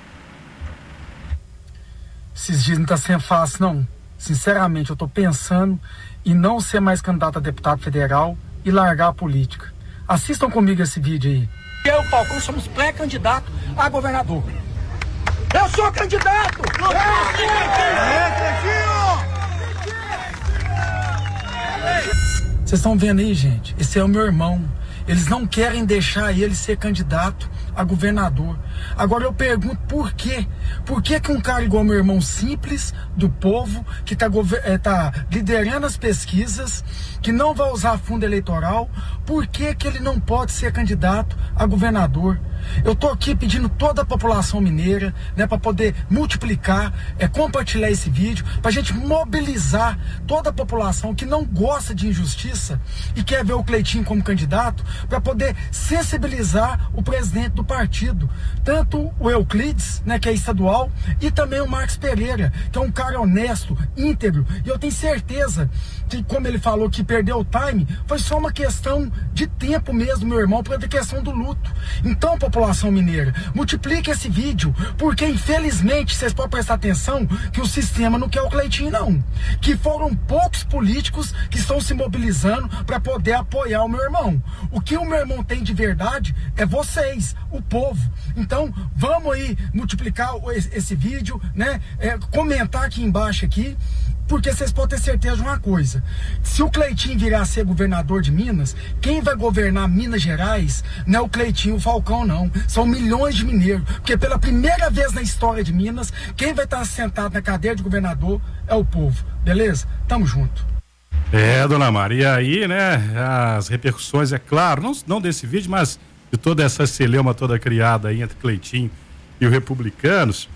Esses dias não tá sendo fácil, não. Sinceramente, eu tô pensando em não ser mais candidato a deputado federal e largar a política. Assistam comigo esse vídeo aí. Eu e o Falcão somos pré-candidato a governador. Eu sou candidato! Vocês estão vendo aí, gente? Esse é o meu irmão. Eles não querem deixar ele ser candidato a governador. Agora eu pergunto por quê? Por que que um cara igual meu irmão, simples, do povo, que está é, tá liderando as pesquisas, que não vai usar fundo eleitoral, por que que ele não pode ser candidato a governador? Eu tô aqui pedindo toda a população mineira, né, para poder multiplicar, é, compartilhar esse vídeo, pra gente mobilizar toda a população que não gosta de injustiça e quer ver o Cleitinho como candidato, para poder sensibilizar o presidente do partido, tanto o Euclides, né, que é estadual, e também o Marcos Pereira, que é um cara honesto, íntegro, e eu tenho certeza que, como ele falou que perdeu o time, foi só uma questão de tempo mesmo, meu irmão, por questão do luto. Então, população mineira, multiplique esse vídeo, porque infelizmente vocês podem prestar atenção que o sistema não quer o Cleitinho, não, que foram poucos políticos que estão se mobilizando para poder apoiar o meu irmão. O que o meu irmão tem de verdade é vocês, o povo. Então vamos aí multiplicar esse vídeo, né? É, comentar aqui embaixo aqui, porque vocês podem ter certeza de uma coisa: se o Cleitinho virar a ser governador de Minas, quem vai governar Minas Gerais não é o Cleitinho, o Falcão, não. São milhões de mineiros, porque pela primeira vez na história de Minas, quem vai estar sentado na cadeira de governador é o povo. Beleza? Tamo junto. É, dona Maria, aí, né, as repercussões, é claro, não, não desse vídeo, mas de toda essa celeuma toda criada aí entre Cleitinho e os republicanos.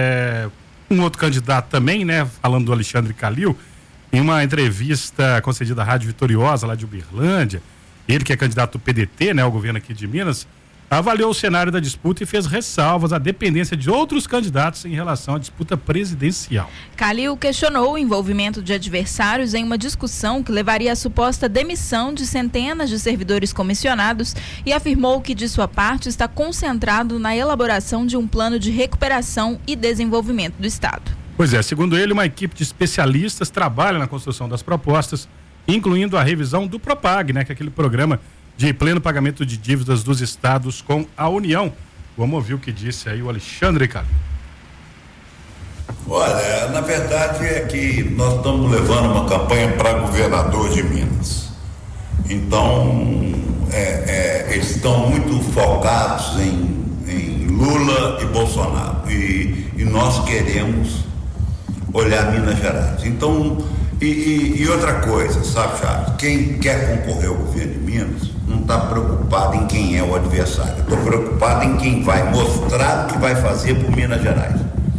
É, um outro candidato também, né, falando do Alexandre Calil, em uma entrevista concedida à Rádio Vitoriosa, lá de Uberlândia, ele que é candidato do P D T, né, ao governo aqui de Minas, avaliou o cenário da disputa e fez ressalvas à dependência de outros candidatos em relação à disputa presidencial. Calil questionou o envolvimento de adversários em uma discussão que levaria à suposta demissão de centenas de servidores comissionados e afirmou que, de sua parte, está concentrado na elaboração de um plano de recuperação e desenvolvimento do Estado. Pois é, segundo ele, uma equipe de especialistas trabalha na construção das propostas, incluindo a revisão do Propag, né, que é aquele programa de pleno pagamento de dívidas dos estados com a União. Vamos ouvir o que disse aí o Alexandre Calil. Olha, na verdade é que nós estamos levando uma campanha para governador de Minas. Então, é, é, eles estão muito focados em, em Lula e Bolsonaro. E, e nós queremos olhar Minas Gerais. Então, e, e, e outra coisa, sabe, Charles? Quem quer concorrer ao governo de Minas não está preocupado em quem é o adversário. Estou preocupado em quem vai mostrar o que vai fazer por Minas Gerais.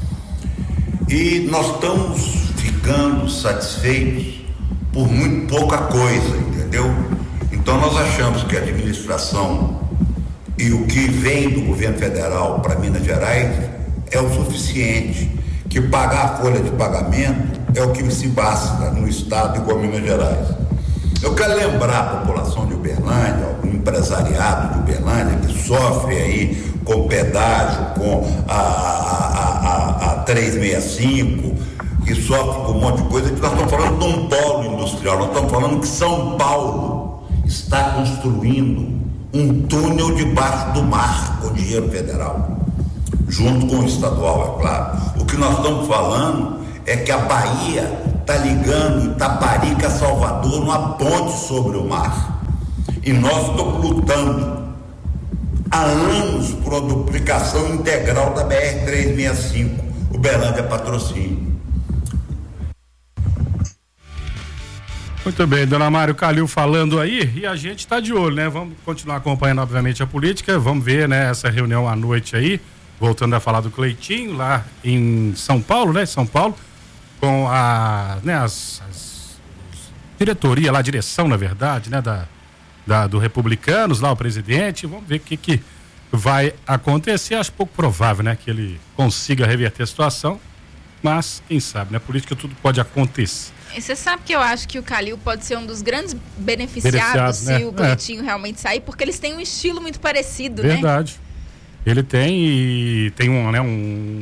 E nós estamos ficando satisfeitos por muito pouca coisa, entendeu? Então nós achamos que a administração e o que vem do governo federal para Minas Gerais é o suficiente, que pagar a folha de pagamento é o que se basta no estado igual a Minas Gerais. Eu quero lembrar a população de Uberlândia, o empresariado de Uberlândia, que sofre aí com pedágio, com a, a, a, a trezentos e sessenta e cinco, que sofre com um monte de coisa, que nós estamos falando de um polo industrial, nós estamos falando que São Paulo está construindo um túnel debaixo do mar com dinheiro federal, junto com o estadual, é claro. O que nós estamos falando é que a Bahia está ligando Itaparica a Salvador numa ponte sobre o mar. E nós estamos lutando há anos por a duplicação integral da B R trezentos e sessenta e cinco, Uberlândia Patrocínio. Muito bem, dona Mário Calil falando aí, e a gente está de olho, né? Vamos continuar acompanhando, obviamente, a política, vamos ver, né, essa reunião à noite aí, voltando a falar do Cleitinho, lá em São Paulo, né? São Paulo, com a, né, as, as diretoria lá, a direção, na verdade, né, da, da, do Republicanos, lá o presidente, vamos ver o que que vai acontecer. Acho pouco provável, né, que ele consiga reverter a situação, mas quem sabe, né? Política tudo pode acontecer. E você sabe que eu acho que o Calil pode ser um dos grandes beneficiados Beneficiado, se né? o Cleitinho é. realmente sair, porque eles têm um estilo muito parecido, Verdade. né? Ele tem e tem um, né,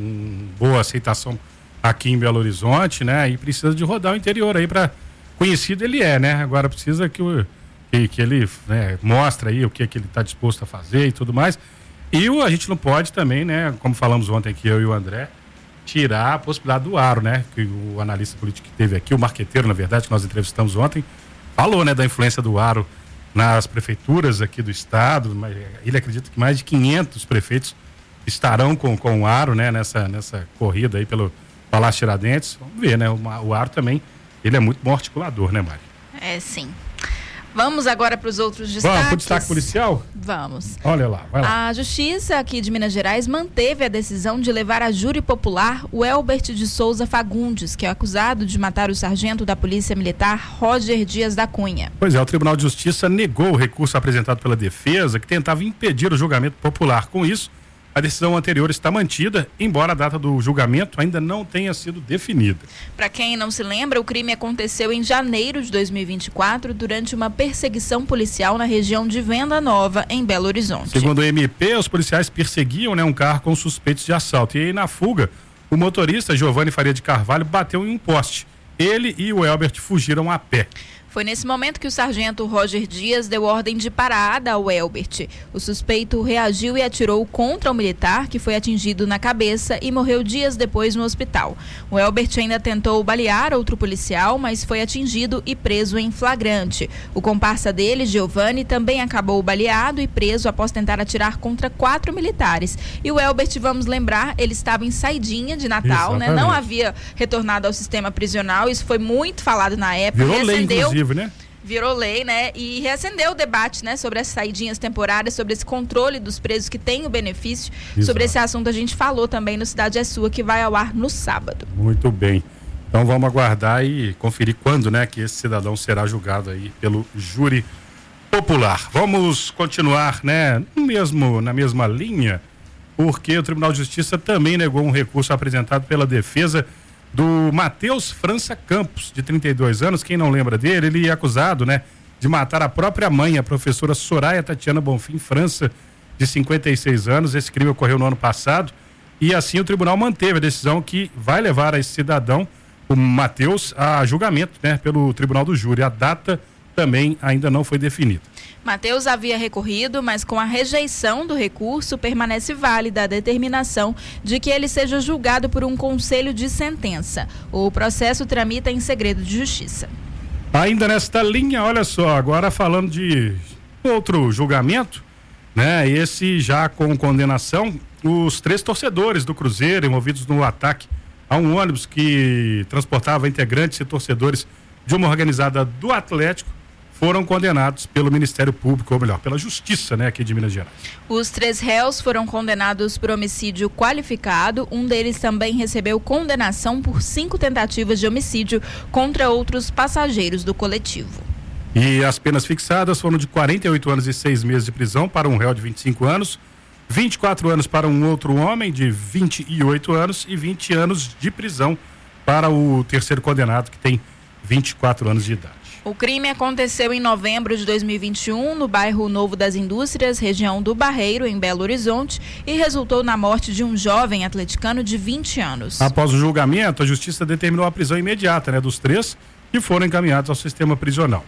um boa aceitação aqui em Belo Horizonte, né? E precisa de rodar o interior aí para conhecido ele é, né? Agora precisa que, o, que, que ele, né, mostre aí o que, que ele está disposto a fazer e tudo mais. E o, a gente não pode também, né? Como falamos ontem aqui, eu e o André, tirar a possibilidade do Aro, né? Que o analista político que teve aqui, o marqueteiro, na verdade, que nós entrevistamos ontem, falou, né, da influência do Aro nas prefeituras aqui do estado. Ele acredita que mais de quinhentos prefeitos estarão com, com o Aro, né, nessa, nessa corrida aí pelo Palácio Tiradentes. Vamos ver, né? O, o Aro também, ele é muito bom articulador, né, Mari? É, sim. Vamos agora para os outros destaques. Vamos para o destaque policial? Vamos. Olha lá, vai lá. A Justiça aqui de Minas Gerais manteve a decisão de levar a júri popular o Elbert de Souza Fagundes, que é acusado de matar o sargento da Polícia Militar Roger Dias da Cunha. Pois é, o Tribunal de Justiça negou o recurso apresentado pela defesa, que tentava impedir o julgamento popular. Com isso, a decisão anterior está mantida, embora a data do julgamento ainda não tenha sido definida. Para quem não se lembra, o crime aconteceu em janeiro de dois mil e vinte e quatro, durante uma perseguição policial na região de Venda Nova, em Belo Horizonte. Segundo o M P, os policiais perseguiam, né, um carro com suspeitos de assalto. E aí, na fuga, o motorista Giovanni Faria de Carvalho bateu em um poste. Ele e o Elbert fugiram a pé. Foi nesse momento que o sargento Roger Dias deu ordem de parada ao Elbert. O suspeito reagiu e atirou contra o militar, que foi atingido na cabeça e morreu dias depois no hospital. O Elbert ainda tentou balear outro policial, mas foi atingido e preso em flagrante. O comparsa dele, Giovanni, também acabou baleado e preso após tentar atirar contra quatro militares. E o Elbert, vamos lembrar, ele estava em saidinha de Natal, né? Não havia retornado ao sistema prisional. Isso foi muito falado na época. Virou lei, inclusive, né? Virou lei, né? E reacendeu o debate, né? Sobre as saidinhas temporárias, sobre esse controle dos presos que têm o benefício. Exato. Sobre esse assunto a gente falou também no Cidade é Sua, que vai ao ar no sábado. Muito bem. Então vamos aguardar e conferir quando, né, que esse cidadão será julgado aí pelo júri popular. Vamos continuar, né, no mesmo, na mesma linha, porque o Tribunal de Justiça também negou um recurso apresentado pela defesa do Matheus França Campos, de trinta e dois anos. Quem não lembra dele, ele é acusado, né, de matar a própria mãe, a professora Soraya Tatiana Bonfim França, de cinquenta e seis anos. Esse crime ocorreu no ano passado e assim o tribunal manteve a decisão que vai levar a esse cidadão, o Matheus, a julgamento, né, pelo Tribunal do Júri. A data também ainda não foi definida. Matheus havia recorrido, mas com a rejeição do recurso permanece válida a determinação de que ele seja julgado por um conselho de sentença. O processo tramita em segredo de justiça. Ainda nesta linha, olha só, agora falando de outro julgamento, né? Esse já com condenação, os três torcedores do Cruzeiro envolvidos no ataque a um ônibus que transportava integrantes e torcedores de uma organizada do Atlético foram condenados pelo Ministério Público, ou melhor, pela Justiça, né, aqui de Minas Gerais. Os três réus foram condenados por homicídio qualificado. Um deles também recebeu condenação por cinco tentativas de homicídio contra outros passageiros do coletivo. E as penas fixadas foram de quarenta e oito anos e seis meses de prisão para um réu de vinte e cinco anos, vinte e quatro anos para um outro homem de vinte e oito anos e vinte anos de prisão para o terceiro condenado, que tem vinte e quatro anos de idade. O crime aconteceu em novembro de dois mil e vinte e um, no bairro Novo das Indústrias, região do Barreiro, em Belo Horizonte, e resultou na morte de um jovem atleticano de vinte anos. Após o julgamento, a Justiça determinou a prisão imediata, né, dos três, que foram encaminhados ao sistema prisional.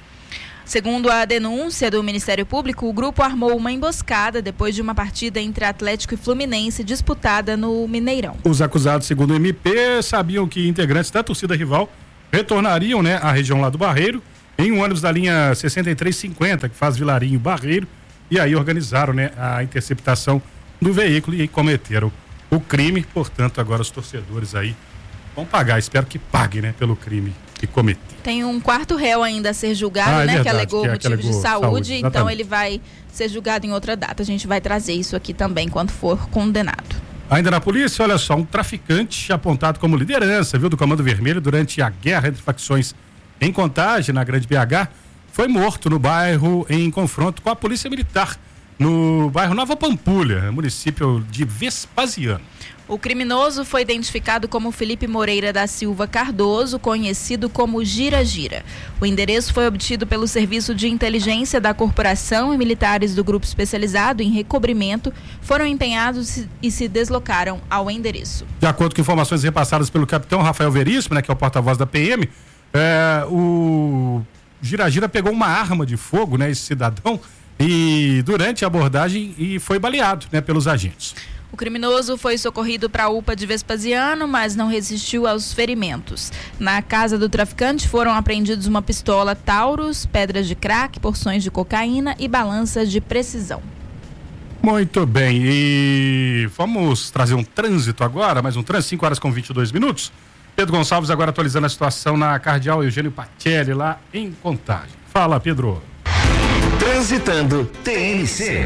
Segundo a denúncia do Ministério Público, o grupo armou uma emboscada depois de uma partida entre Atlético e Fluminense disputada no Mineirão. Os acusados, segundo o M P, sabiam que integrantes da torcida rival retornariam, né, à região lá do Barreiro, em um ônibus da linha sessenta e três cinquenta, que faz Vilarinho Barreiro, e aí organizaram, né, a interceptação do veículo e cometeram o crime. Portanto, agora os torcedores aí vão pagar, espero que paguem, né, pelo crime que cometeram. Tem um quarto réu ainda a ser julgado, ah, é né, verdade, que alegou que é, motivos que alegou de saúde, saúde, então ele vai ser julgado em outra data. A gente vai trazer isso aqui também quando for condenado. Ainda na polícia, olha só, um traficante apontado como liderança, viu, do Comando Vermelho durante a guerra entre facções em Contagem, na Grande B H, foi morto no bairro em confronto com a Polícia Militar, no bairro Nova Pampulha, município de Vespasiano. O criminoso foi identificado como Felipe Moreira da Silva Cardoso, conhecido como Gira Gira. O endereço foi obtido pelo Serviço de Inteligência da Corporação e militares do Grupo Especializado em Recobrimento foram empenhados e se deslocaram ao endereço. De acordo com informações repassadas pelo capitão Rafael Veríssimo, né, que é o porta-voz da P M, é, o Gira Gira pegou uma arma de fogo, né, esse cidadão, e durante a abordagem e foi baleado, né, pelos agentes. O criminoso foi socorrido para a U P A de Vespasiano, mas não resistiu aos ferimentos. Na casa do traficante foram apreendidos uma pistola Taurus, pedras de crack, porções de cocaína e balanças de precisão. Muito bem, e vamos trazer um trânsito agora, mais um trânsito, cinco horas com vinte e dois minutos. Pedro Gonçalves agora atualizando a situação na Cardeal Eugênio Pacelli, lá em Contagem. Fala, Pedro. Transitando T N C.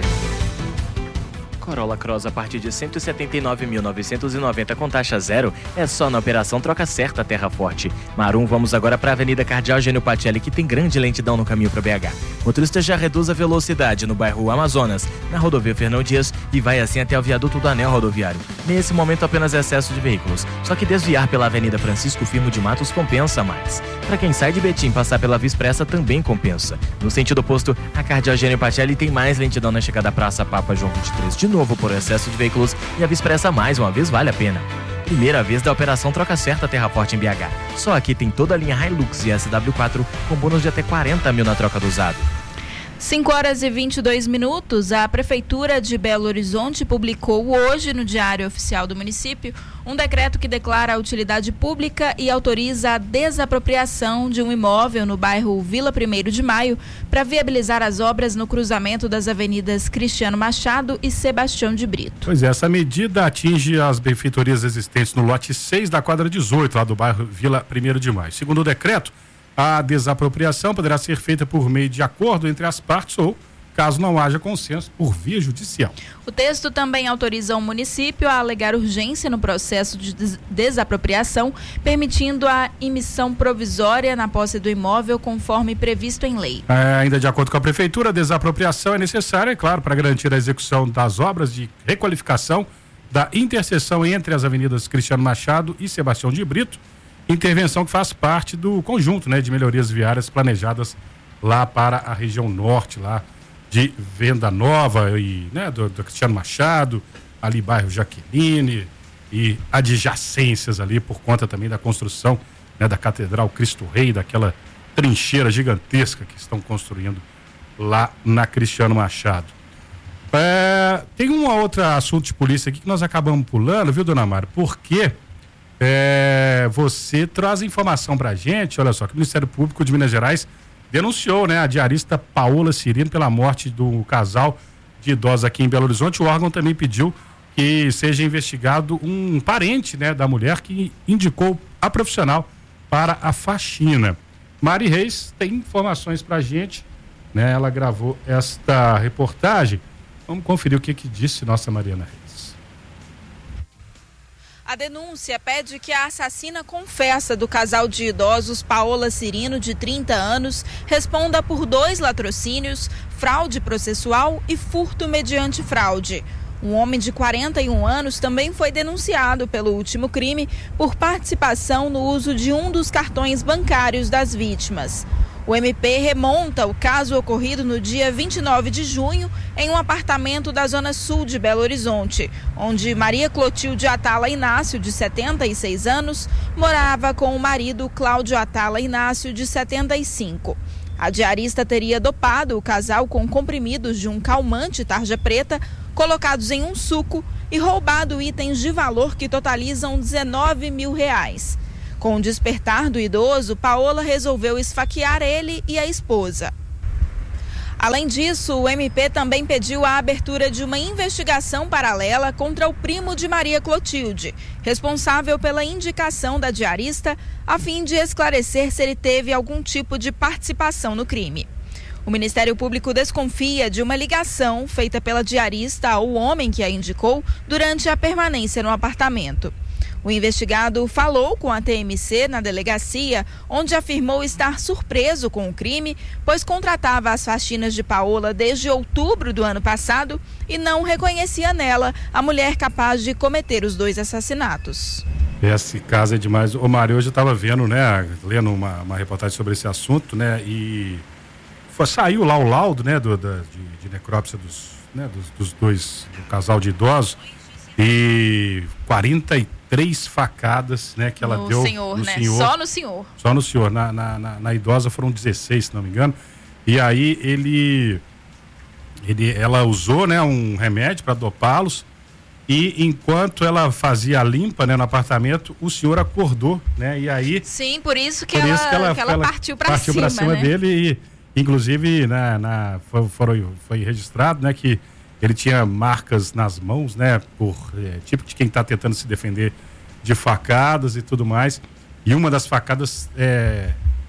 Corolla Cross a partir de cento e setenta e nove mil novecentos e noventa com taxa zero é só na operação Troca Certa Terra Forte. Marum, vamos agora para a Avenida Cardeal Eugênio Pacelli, que tem grande lentidão no caminho para B H. Motorista já reduz a velocidade no bairro Amazonas, na rodovia Fernão Dias, e vai assim até o viaduto do Anel Rodoviário. Nesse momento apenas excesso de veículos, só que desviar pela Avenida Francisco Firmo de Matos compensa mais. Para quem sai de Betim, passar pela Via Expressa também compensa. No sentido oposto, a Cardeal Eugênio Pacelli tem mais lentidão na chegada à Praça Papa João vinte e três, de novo por excesso de veículos, e a Via Expressa mais uma vez vale a pena. Primeira vez da operação Troca Certa Terra Forte em B H. Só aqui tem toda a linha Hilux e S W quatro com bônus de até quarenta mil na troca do usado. cinco horas e vinte e dois minutos, a Prefeitura de Belo Horizonte publicou hoje no Diário Oficial do município um decreto que declara a utilidade pública e autoriza a desapropriação de um imóvel no bairro Vila Primeiro de Maio para viabilizar as obras no cruzamento das avenidas Cristiano Machado e Sebastião de Brito. Pois é, essa medida atinge as benfeitorias existentes no lote seis da quadra dezoito, lá do bairro Vila Primeiro de Maio. Segundo o decreto, a desapropriação poderá ser feita por meio de acordo entre as partes ou, caso não haja consenso, por via judicial. O texto também autoriza o município a alegar urgência no processo de des- desapropriação, permitindo a emissão provisória na posse do imóvel conforme previsto em lei. É, ainda de acordo com a Prefeitura, a desapropriação é necessária, é claro, para garantir a execução das obras de requalificação da interseção entre as avenidas Cristiano Machado e Sebastião de Brito, intervenção que faz parte do conjunto, né, de melhorias viárias planejadas lá para a região norte, lá de Venda Nova e, né, do, do Cristiano Machado, ali bairro Jaqueline e adjacências ali por conta também da construção, né, da Catedral Cristo Rei, daquela trincheira gigantesca que estão construindo lá na Cristiano Machado. É, tem um outro assunto de polícia aqui que nós acabamos pulando, viu, dona Mara? Porque é, você traz informação pra gente, olha só, que o Ministério Público de Minas Gerais denunciou, né, a diarista Paola Cirino pela morte do casal de idosos aqui em Belo Horizonte. O órgão também pediu que seja investigado um parente, né, da mulher que indicou a profissional para a faxina. Mari Reis tem informações pra gente, né, ela gravou esta reportagem. Vamos conferir o que que disse nossa Mariana Reis. A denúncia pede que a assassina confessa do casal de idosos Paola Cirino, de trinta anos, responda por dois latrocínios, fraude processual e furto mediante fraude. Um homem de quarenta e um anos também foi denunciado pelo último crime por participação no uso de um dos cartões bancários das vítimas. O M P remonta o caso ocorrido no dia vinte e nove de junho em um apartamento da zona sul de Belo Horizonte, onde Maria Clotilde Atala Inácio, de setenta e seis anos, morava com o marido Cláudio Atala Inácio, de setenta e cinco. A diarista teria dopado o casal com comprimidos de um calmante tarja preta colocados em um suco e roubado itens de valor que totalizam dezenove mil reais. Com o despertar do idoso, Paola resolveu esfaquear ele e a esposa. Além disso, o M P também pediu a abertura de uma investigação paralela contra o primo de Maria Clotilde, responsável pela indicação da diarista, a fim de esclarecer se ele teve algum tipo de participação no crime. O Ministério Público desconfia de uma ligação feita pela diarista ao homem que a indicou durante a permanência no apartamento. O investigado falou com a T M C na delegacia, onde afirmou estar surpreso com o crime, pois contratava as faxinas de Paola desde outubro do ano passado e não reconhecia nela a mulher capaz de cometer os dois assassinatos. Esse caso é demais. Ô Mário, hoje eu estava vendo, né, lendo uma, uma reportagem sobre esse assunto, né, e foi, saiu lá o laudo, né, do, da, de, de necrópsia dos, né, dos, dos dois, do casal de idosos, e quarenta e três facadas, né, que ela no deu senhor, no né? senhor. Só no senhor. Só no senhor. Na, na, na, na idosa foram dezesseis, se não me engano. E aí ele, ele ela usou, né, um remédio para dopá-los. E enquanto ela fazia a limpa, né, no apartamento, o senhor acordou, né? E aí. Sim, por isso que, por ela, isso que ela, que ela, ela partiu para partiu cima, pra cima né? dele e, inclusive, na, na, foi, foi, foi registrado, né, que ele tinha marcas nas mãos, né, por é, tipo de quem está tentando se defender de facadas e tudo mais. E uma das facadas é,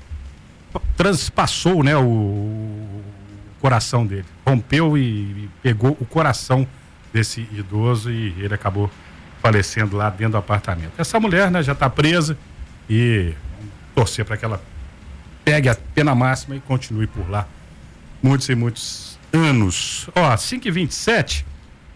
transpassou, né, o, o coração dele, rompeu e, e pegou o coração desse idoso e ele acabou falecendo lá dentro do apartamento. Essa mulher, né, já está presa e vamos torcer para que ela pegue a pena máxima e continue por lá muitos e muitos anos. Ó, cinco e vinte e sete,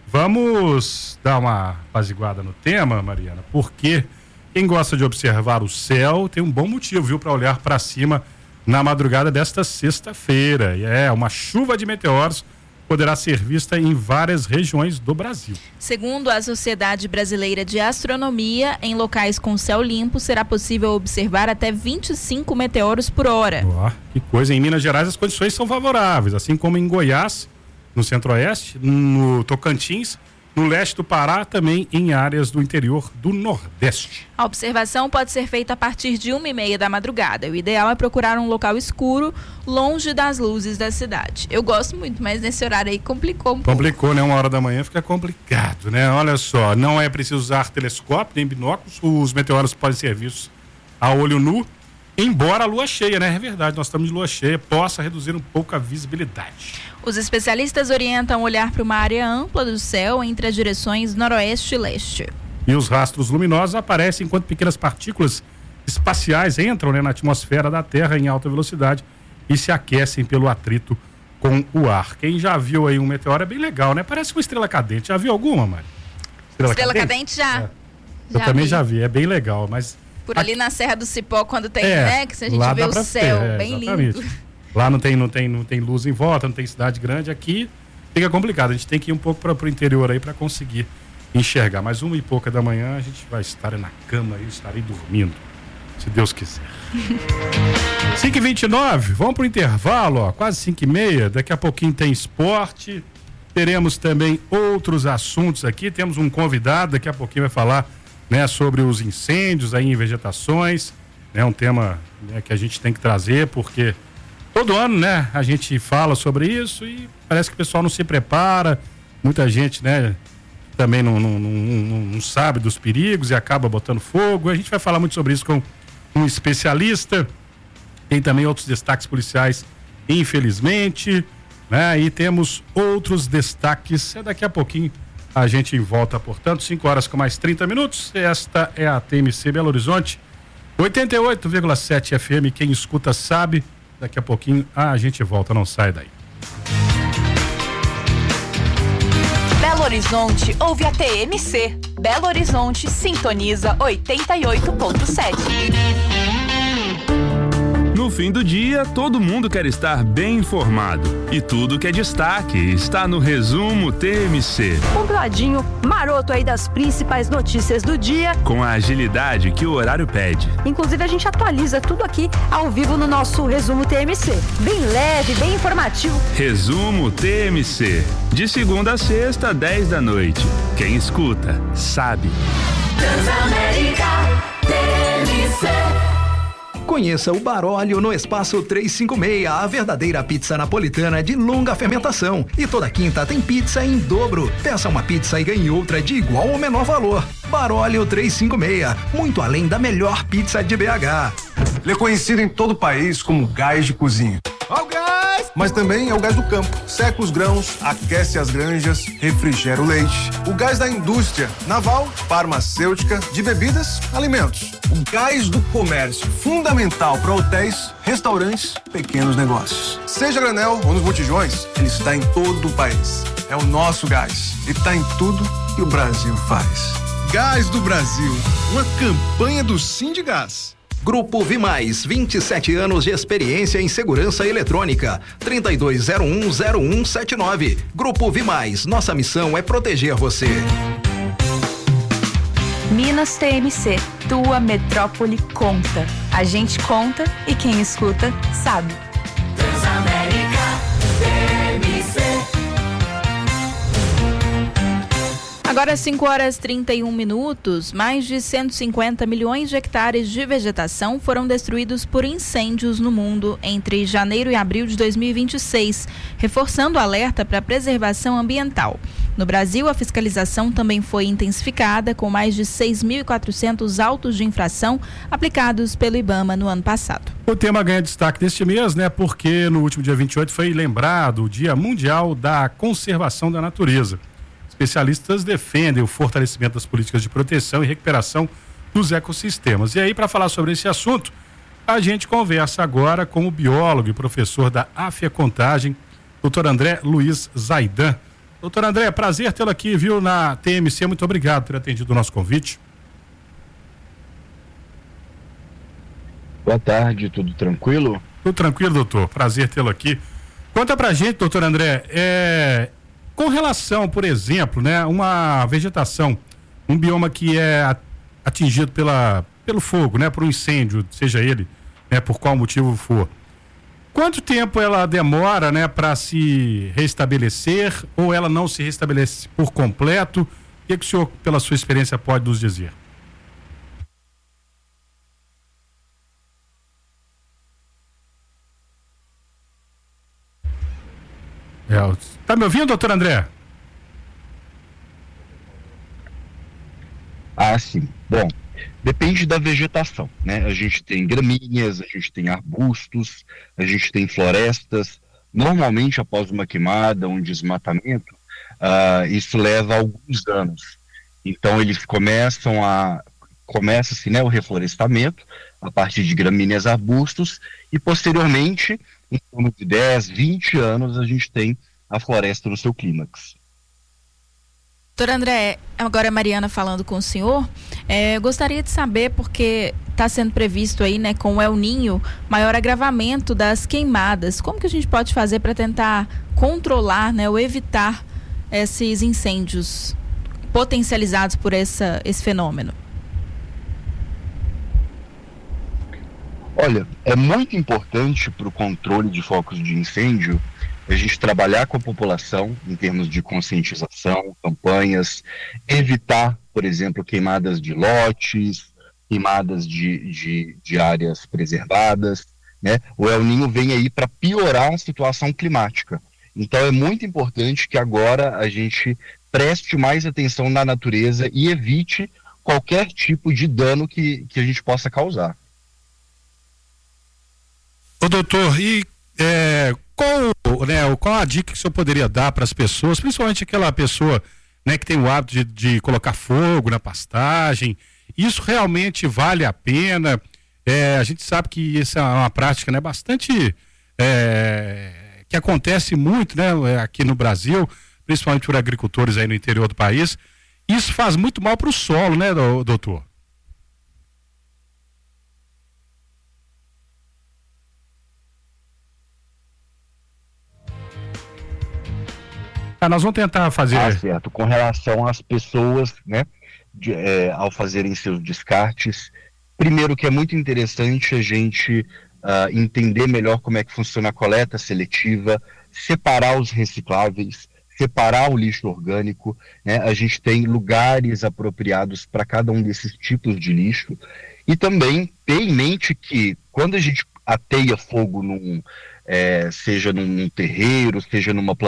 vamos dar uma apaziguada no tema, Mariana, porque quem gosta de observar o céu tem um bom motivo, viu, para olhar para cima na madrugada desta sexta-feira. E é uma chuva de meteoros poderá ser vista em várias regiões do Brasil. Segundo a Sociedade Brasileira de Astronomia, em locais com céu limpo será possível observar até vinte e cinco meteoros por hora. Ó, que coisa. Em Minas Gerais as condições são favoráveis, assim como em Goiás, no centro-oeste, no Tocantins, no leste do Pará, também em áreas do interior do Nordeste. A observação pode ser feita a partir de uma e meia da madrugada. O ideal é procurar um local escuro, longe das luzes da cidade. Eu gosto muito, mas nesse horário aí complicou um pouco. Complicou, né? Uma hora da manhã fica complicado, né? Olha só, não é preciso usar telescópio nem binóculos, os meteoros podem ser vistos a olho nu, embora a lua cheia, né? É verdade, nós estamos de lua cheia, possa reduzir um pouco a visibilidade. Os especialistas orientam olhar para uma área ampla do céu entre as direções noroeste e leste. E os rastros luminosos aparecem enquanto pequenas partículas espaciais entram, né, na atmosfera da Terra em alta velocidade e se aquecem pelo atrito com o ar. Quem já viu aí um meteoro é bem legal, né? Parece uma estrela cadente. Já viu alguma, Mari? Estrela, estrela cadente? cadente já. É. Eu já também vi. já vi, é bem legal, mas... Por ali na Serra do Cipó, quando tem, é, né? Que a gente vê o céu, ter, é, bem exatamente. lindo. Lá não tem, não, tem, não tem luz em volta, não tem cidade grande. Aqui fica complicado. A gente tem que ir um pouco para o interior aí para conseguir enxergar. Mas uma e pouca da manhã a gente vai estar na cama e estarei dormindo, se Deus quiser. cinco e vinte e nove, vamos para o intervalo, ó, quase cinco e meia. Daqui a pouquinho tem esporte. Teremos também outros assuntos aqui. Temos um convidado, daqui a pouquinho vai falar, né, sobre os incêndios aí em vegetações. É um tema, né, que a gente tem que trazer, porque todo ano, né, a gente fala sobre isso e parece que o pessoal não se prepara. Muita gente, né, também não, não, não, não sabe dos perigos e acaba botando fogo. A gente vai falar muito sobre isso com um especialista. Tem também outros destaques policiais, infelizmente, né, e temos outros destaques. É daqui a pouquinho a gente volta, portanto, cinco horas com mais trinta minutos. Esta é a T M C Belo Horizonte, oitenta e oito vírgula sete F M. Quem escuta sabe. Daqui a pouquinho a gente volta, não sai daí. Belo Horizonte ouve a T M C. Belo Horizonte sintoniza oitenta e oito ponto sete. No fim do dia, todo mundo quer estar bem informado. E tudo que é destaque está no Resumo T M C. Compladinho, maroto aí das principais notícias do dia. Com a agilidade que o horário pede. Inclusive, a gente atualiza tudo aqui ao vivo no nosso Resumo T M C. Bem leve, bem informativo. Resumo T M C. De segunda a sexta, dez da noite. Quem escuta, sabe. Transamérica T M C. Conheça o Baróleo no Espaço trezentos e cinquenta e seis, a verdadeira pizza napolitana de longa fermentação. E toda quinta tem pizza em dobro. Peça uma pizza e ganhe outra de igual ou menor valor. Baróleo trezentos e cinquenta e seis, muito além da melhor pizza de B H. Ele é conhecido em todo o país como gás de cozinha. Ó o gás! Mas também é o gás do campo. Seca os grãos, aquece as granjas, refrigera o leite. O gás da indústria naval, farmacêutica, de bebidas, alimentos. O gás do comércio, fundamental para hotéis, restaurantes, pequenos negócios. Seja granel ou nos botijões, ele está em todo o país. É o nosso gás e está em tudo que o Brasil faz. Gás do Brasil, uma campanha do Sindigás. Grupo Vimais, vinte e sete anos de experiência em segurança eletrônica. trinta e dois zero um zero um sete nove. Grupo Vimais, nossa missão é proteger você. Minas T M C, tua metrópole conta. A gente conta e quem escuta sabe. Transamérica T M C. Agora cinco horas e trinta e um minutos, mais de cento e cinquenta milhões de hectares de vegetação foram destruídos por incêndios no mundo entre janeiro e abril de dois mil e vinte e seis, reforçando o alerta para a preservação ambiental. No Brasil, a fiscalização também foi intensificada, com mais de seis mil e quatrocentos autos de infração aplicados pelo IBAMA no ano passado. O tema ganha destaque deste mês, né? Porque no último dia vinte e oito foi lembrado o Dia Mundial da Conservação da Natureza. Especialistas defendem o fortalecimento das políticas de proteção e recuperação dos ecossistemas. E aí, para falar sobre esse assunto, a gente conversa agora com o biólogo e professor da Afia Contagem, doutor André Luiz Zaidan. Doutor André, prazer tê-lo aqui, viu, na T M C. Muito obrigado por ter atendido o nosso convite. Boa tarde, tudo tranquilo? Tudo tranquilo, doutor. Prazer tê-lo aqui. Conta pra gente, doutor André, é... com relação, por exemplo, né, uma vegetação, um bioma que é atingido pela, pelo fogo, né, por um incêndio, seja ele, né, por qual motivo for. Quanto tempo ela demora, né, para se restabelecer, ou ela não se restabelece por completo? O que, que o senhor, pela sua experiência, pode nos dizer? É, tá me ouvindo, doutor André? Ah, sim. Bom, depende da vegetação, né? A gente tem gramíneas, a gente tem arbustos, a gente tem florestas. Normalmente, após uma queimada, um desmatamento, uh, isso leva alguns anos. Então, eles começam a... Começa-se, né, o reflorestamento a partir de gramíneas, arbustos, e posteriormente, em torno de dez, vinte anos, a gente tem a floresta no seu clímax. Doutor André, agora a Mariana falando com o senhor, é, eu gostaria de saber, porque está sendo previsto aí, né, com o El Ninho, maior agravamento das queimadas. Como que a gente pode fazer para tentar controlar, né, ou evitar esses incêndios potencializados por essa, esse fenômeno? Olha, é muito importante para o controle de focos de incêndio a gente trabalhar com a população em termos de conscientização, campanhas, evitar, por exemplo, queimadas de lotes, queimadas de, de, de áreas preservadas, né? O El Ninho vem aí para piorar a situação climática. Então é muito importante que agora a gente preste mais atenção na natureza e evite qualquer tipo de dano que, que a gente possa causar. Ô doutor, e é, qual, né, qual a dica que o senhor poderia dar para as pessoas, principalmente aquela pessoa, né, que tem o hábito de, de colocar fogo na pastagem? Isso realmente vale a pena? É, a gente sabe que isso é uma prática, né, bastante é, que acontece muito, né, aqui no Brasil, principalmente por agricultores aí no interior do país. Isso faz muito mal para o solo, né, doutor? Ah, nós vamos tentar fazer... Ah, certo. Com relação às pessoas, né, de, é, ao fazerem seus descartes, primeiro que é muito interessante a gente uh, entender melhor como é que funciona a coleta seletiva, separar os recicláveis, separar o lixo orgânico, né? A gente tem lugares apropriados para cada um desses tipos de lixo, e também ter em mente que Quando a gente ateia fogo num, é, seja num terreiro, seja numa plantação,